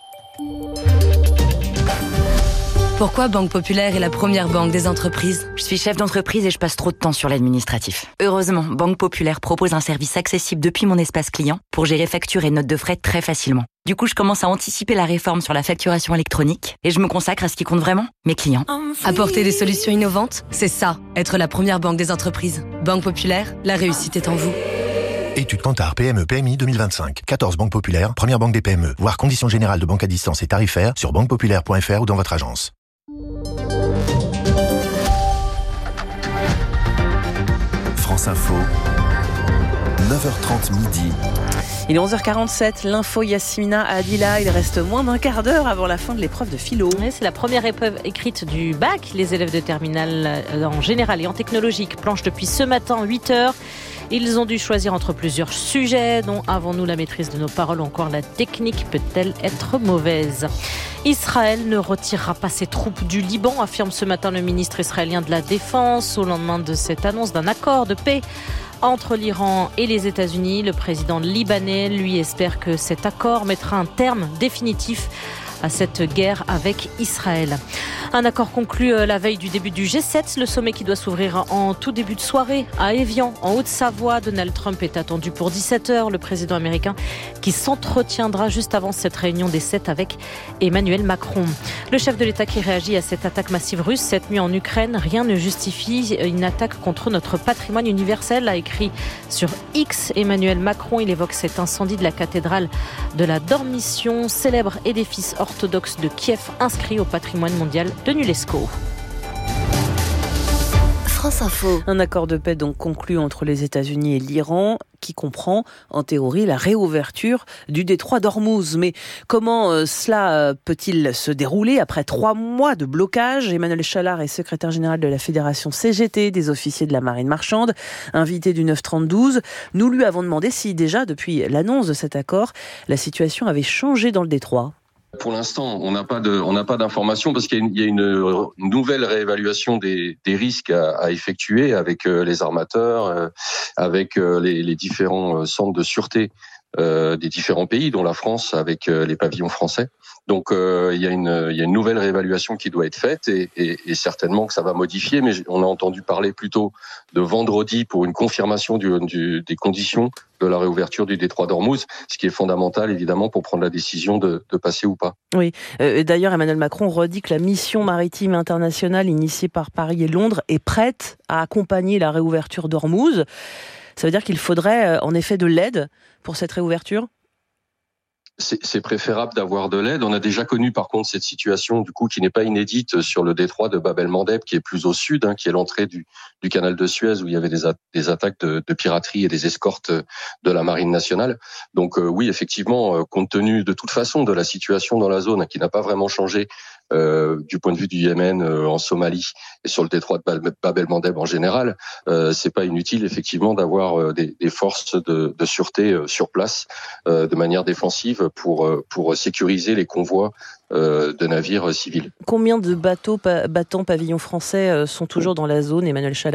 Pourquoi Banque Populaire est la première banque des entreprises? Je suis chef d'entreprise et je passe trop de temps sur l'administratif. Heureusement, Banque Populaire propose un service accessible depuis mon espace client pour gérer factures et notes de frais très facilement. Du coup, je commence à anticiper la réforme sur la facturation électronique et je me consacre à ce qui compte vraiment, mes clients. Apporter des solutions innovantes, c'est ça, être la première banque des entreprises. Banque Populaire, la réussite est en vous. Étude Kantar P M E P M I deux mille vingt-cinq. quatorze banques populaires, première banque des P M E. Voir conditions générales de banque à distance et tarifaires sur banque populaire point f r ou dans votre agence. France Info, neuf heures trente midi. Il est onze heures quarante-sept, l'info Yasmina Adila. Il reste moins d'un quart d'heure avant la fin de l'épreuve de philo. Oui, c'est la première épreuve écrite du bac. Les élèves de terminale en général et en technologique planchent depuis ce matin, huit heures. Ils ont dû choisir entre plusieurs sujets, dont avons-nous la maîtrise de nos paroles ou encore la technique peut-elle être mauvaise? Israël ne retirera pas ses troupes du Liban, affirme ce matin le ministre israélien de la Défense, au lendemain de cette annonce d'un accord de paix entre l'Iran et les États-Unis. Le président libanais, lui, espère que cet accord mettra un terme définitif à cette guerre avec Israël. Un accord conclu la veille du début du G sept, le sommet qui doit s'ouvrir en tout début de soirée à Évian, en Haute-Savoie. Donald Trump est attendu pour dix-sept heures, le président américain qui s'entretiendra juste avant cette réunion des sept avec Emmanuel Macron. Le chef de l'État qui réagit à cette attaque massive russe cette nuit en Ukraine. Rien ne justifie une attaque contre notre patrimoine universel, a écrit sur X Emmanuel Macron. Il évoque cet incendie de la cathédrale de la Dormition, célèbre édifice orthodoxe de Kiev, inscrit au patrimoine mondial de l'UNESCO. France Info. Un accord de paix donc conclu entre les États-Unis et l'Iran qui comprend en théorie la réouverture du détroit d'Ormuz. Mais comment euh, cela peut-il se dérouler après trois mois de blocage? Emmanuel Chalard est secrétaire général de la Fédération C G T des officiers de la marine marchande, invité du neuf trente-douze. Nous lui avons demandé si déjà depuis l'annonce de cet accord, la situation avait changé dans le détroit. Pour l'instant, on n'a pas de, on n'a pas d'informations parce qu'il y a une, il y a une, une nouvelle réévaluation des, des risques à, à effectuer avec les armateurs, avec les, les différents centres de sûreté euh, des différents pays, dont la France avec les pavillons français. Donc euh, il y a une, il y a une nouvelle réévaluation qui doit être faite et, et, et certainement que ça va modifier. Mais on a entendu parler plutôt de vendredi pour une confirmation du, du, des conditions de la réouverture du détroit d'Ormuz, ce qui est fondamental évidemment pour prendre la décision de, de passer ou pas. Oui, euh, d'ailleurs Emmanuel Macron redit que la mission maritime internationale initiée par Paris et Londres est prête à accompagner la réouverture d'Ormuz. Ça veut dire qu'il faudrait en effet de l'aide pour cette réouverture ? C'est, c'est préférable d'avoir de l'aide. On a déjà connu par contre cette situation du coup qui n'est pas inédite sur le détroit de Bab el-Mandeb qui est plus au sud, hein, qui est l'entrée du, du canal de Suez où il y avait des, a- des attaques de, de piraterie et des escortes de la marine nationale. Donc euh, oui, effectivement, euh, compte tenu de toute façon de la situation dans la zone hein, qui n'a pas vraiment changé euh, du point de vue du Yémen, euh, en Somalie et sur le détroit de Bab el-Mandeb en général, euh, c'est pas inutile effectivement d'avoir euh, des, des forces de, de sûreté euh, sur place euh, de manière défensive pour pour sécuriser les convois euh, de navires civils. Combien de bateaux pa- battants pavillon français euh, sont toujours dans la zone, Emmanuel Chalard ?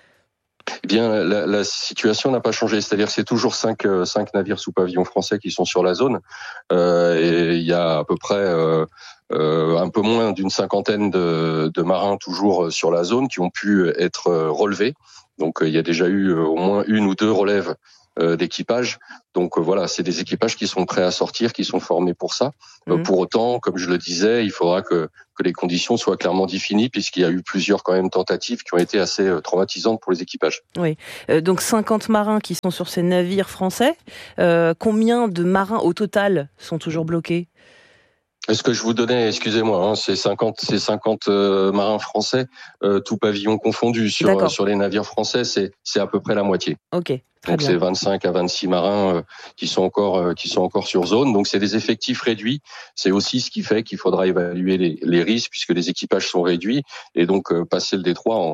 Eh bien, la, la situation n'a pas changé. C'est-à-dire que c'est toujours cinq, euh, cinq navires sous pavillon français qui sont sur la zone. Euh, et il y a à peu près euh, euh, un peu moins d'une cinquantaine de, de marins toujours sur la zone qui ont pu être relevés. Donc, euh, il y a déjà eu au moins une ou deux relèves euh, d'équipage. Donc euh, voilà, c'est des équipages qui sont prêts à sortir, qui sont formés pour ça. Mmh. Euh, pour autant, comme je le disais, il faudra que, que les conditions soient clairement définies puisqu'il y a eu plusieurs quand même tentatives qui ont été assez euh, traumatisantes pour les équipages. Oui, euh, donc cinquante marins qui sont sur ces navires français. Euh, combien de marins au total sont toujours bloqués ? Est-ce que je vous donnais, excusez-moi, hein, c'est cinquante, c'est cinquante euh, marins français, euh, tout pavillon confondu sur euh, sur les navires français, c'est c'est à peu près la moitié. Ok. Très Donc bien. c'est vingt-cinq à vingt-six marins euh, qui sont encore euh, qui sont encore sur zone. Donc c'est des effectifs réduits. C'est aussi ce qui fait qu'il faudra évaluer les, les risques puisque les équipages sont réduits et donc euh, passer le détroit en,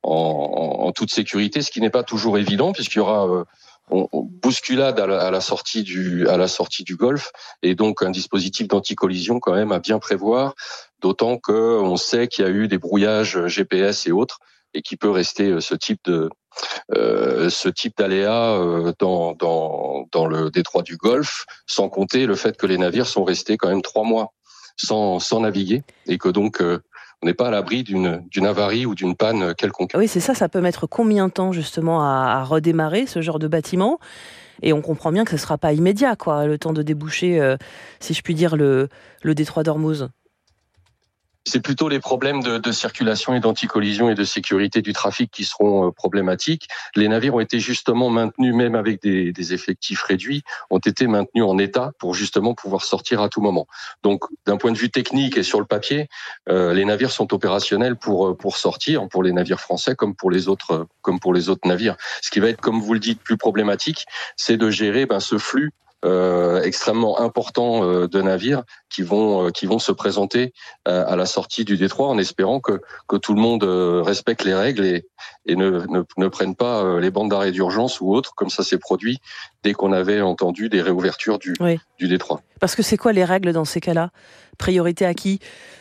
en en toute sécurité, ce qui n'est pas toujours évident puisqu'il y aura euh, On, on bousculade à la, à la sortie du à la sortie du Golfe et donc un dispositif d'anti-collision quand même à bien prévoir, d'autant que on sait qu'il y a eu des brouillages G P S et autres et qu'il peut rester ce type de euh, ce type d'aléa euh, dans dans dans le détroit du Golfe, sans compter le fait que les navires sont restés quand même trois mois sans sans naviguer et que donc euh, on n'est pas à l'abri d'une, d'une avarie ou d'une panne quelconque. Oui, c'est ça, ça peut mettre combien de temps justement à, à redémarrer ce genre de bâtiment ? Et on comprend bien que ce ne sera pas immédiat, quoi, le temps de déboucher, euh, si je puis dire, le, le détroit d'Ormuz. C'est plutôt les problèmes de, de circulation et d'anti-collision et de sécurité du trafic qui seront euh, problématiques. Les navires ont été justement maintenus, même avec des, des effectifs réduits, ont été maintenus en état pour justement pouvoir sortir à tout moment. Donc, d'un point de vue technique et sur le papier, euh, les navires sont opérationnels pour pour sortir, pour les navires français comme pour les autres comme pour les autres navires. Ce qui va être, comme vous le dites, plus problématique, c'est de gérer ben, ce flux Euh, extrêmement important euh, de navires qui vont euh, qui vont se présenter euh, à la sortie du détroit en espérant que que tout le monde euh, respecte les règles et et ne ne, ne prenne pas euh, les bandes d'arrêt d'urgence ou autres comme ça s'est produit dès qu'on avait entendu des réouvertures du oui. du détroit. Parce que c'est quoi les règles dans ces cas-là ? Priorité à qui ?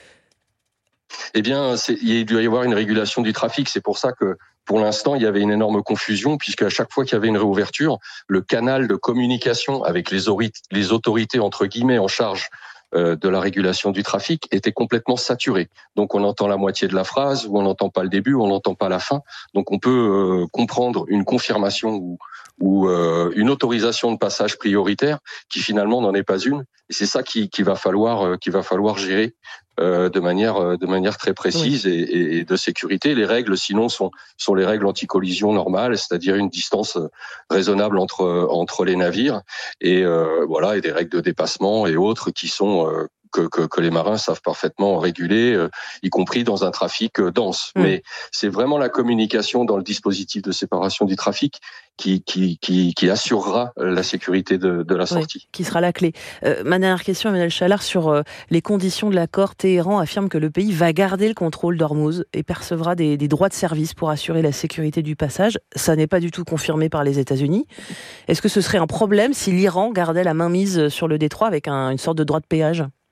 Eh bien, c'est, il doit y avoir une régulation du trafic. C'est pour ça que, pour l'instant, il y avait une énorme confusion, puisque à chaque fois qu'il y avait une réouverture, le canal de communication avec les, ori- les autorités, entre guillemets, en charge euh, de la régulation du trafic était complètement saturé. Donc, on entend la moitié de la phrase, ou on n'entend pas le début, ou on n'entend pas la fin. Donc, on peut euh, comprendre une confirmation ou, ou euh, une autorisation de passage prioritaire qui, finalement, n'en est pas une. Et c'est ça qui, qui va falloir, euh, qui va falloir gérer Euh, de manière euh, de manière très précise oui. et, et, et de sécurité. Les règles, sinon, sont sont les règles anti-collision normales, c'est-à-dire une distance raisonnable entre entre les navires et euh, voilà et des règles de dépassement et autres qui sont euh, que, que que les marins savent parfaitement réguler, euh, y compris dans un trafic euh, dense. Mmh. Mais c'est vraiment la communication dans le dispositif de séparation du trafic qui qui qui, qui assurera la sécurité de, de la sortie. Oui, qui sera la clé. Euh, ma dernière question, Emmanuel Chalard, sur euh, les conditions de l'accord. Téhéran affirme que le pays va garder le contrôle d'Ormuz et percevra des, des droits de service pour assurer la sécurité du passage. Ça n'est pas du tout confirmé par les États-Unis. Est-ce que ce serait un problème si l'Iran gardait la main mise sur le détroit avec un, une sorte de droit de péage ?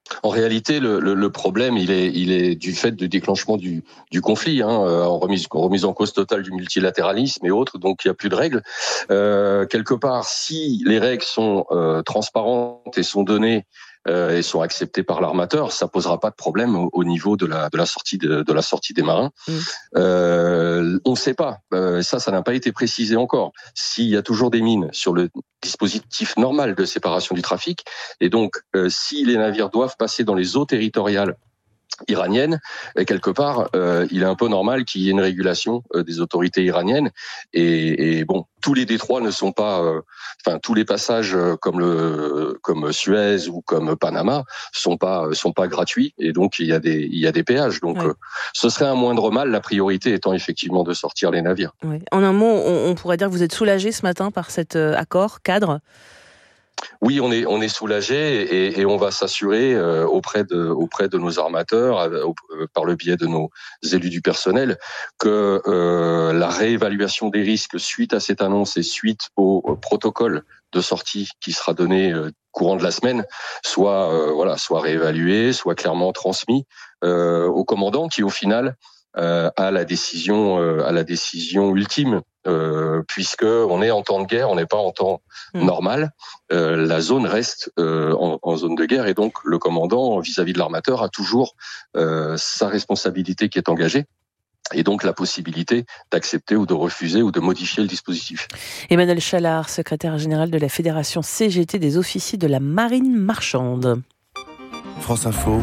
En réalité, le, le, le problème, il est, il est du fait du déclenchement du, du conflit, hein, en remise, remise en cause totale du multilatéralisme et autres. Donc, il n'y a plus de règles. Euh, quelque part, si les règles sont euh, transparentes et sont données euh, et sont acceptées par l'armateur, ça posera pas de problème au, au niveau de la, de la sortie de, de la sortie des marins. Mmh. Euh, on ne sait pas. Euh, ça, ça n'a pas été précisé encore. S'il y a toujours des mines sur le dispositif normal de séparation du trafic, et donc euh, si les navires doivent passer dans les eaux territoriales iraniennes, et quelque part, euh, il est un peu normal qu'il y ait une régulation euh, des autorités iraniennes. Et, et bon, tous les détroits ne sont pas, euh, enfin tous les passages euh, comme le, comme Suez ou comme Panama sont pas, sont pas gratuits. Et donc il y a des, il y a des péages. Donc ouais. euh, ce serait un moindre mal. La priorité étant effectivement de sortir les navires. Ouais. En un mot, on, on pourrait dire que vous êtes soulagé ce matin par cet euh, accord cadre. Oui, on est on est soulagé et, et on va s'assurer euh, auprès de auprès de nos armateurs, euh, par le biais de nos élus du personnel, que euh, la réévaluation des risques suite à cette annonce et suite au, au protocole de sortie qui sera donné euh, courant de la semaine soit euh, voilà soit réévalué, soit clairement transmis euh, au commandant qui au final euh, a la décision euh, à la décision ultime. Euh, puisque on est en temps de guerre, on n'est pas en temps mmh. normal. Euh, la zone reste euh, en, en zone de guerre et donc le commandant vis-à-vis de l'armateur a toujours euh, sa responsabilité qui est engagée et donc la possibilité d'accepter ou de refuser ou de modifier le dispositif. Emmanuel Chalard, secrétaire général de la Fédération C G T des officiers de la marine marchande. France Info.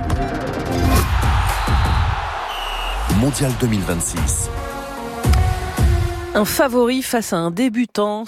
Mondial deux mille vingt-six. Un favori face à un débutant.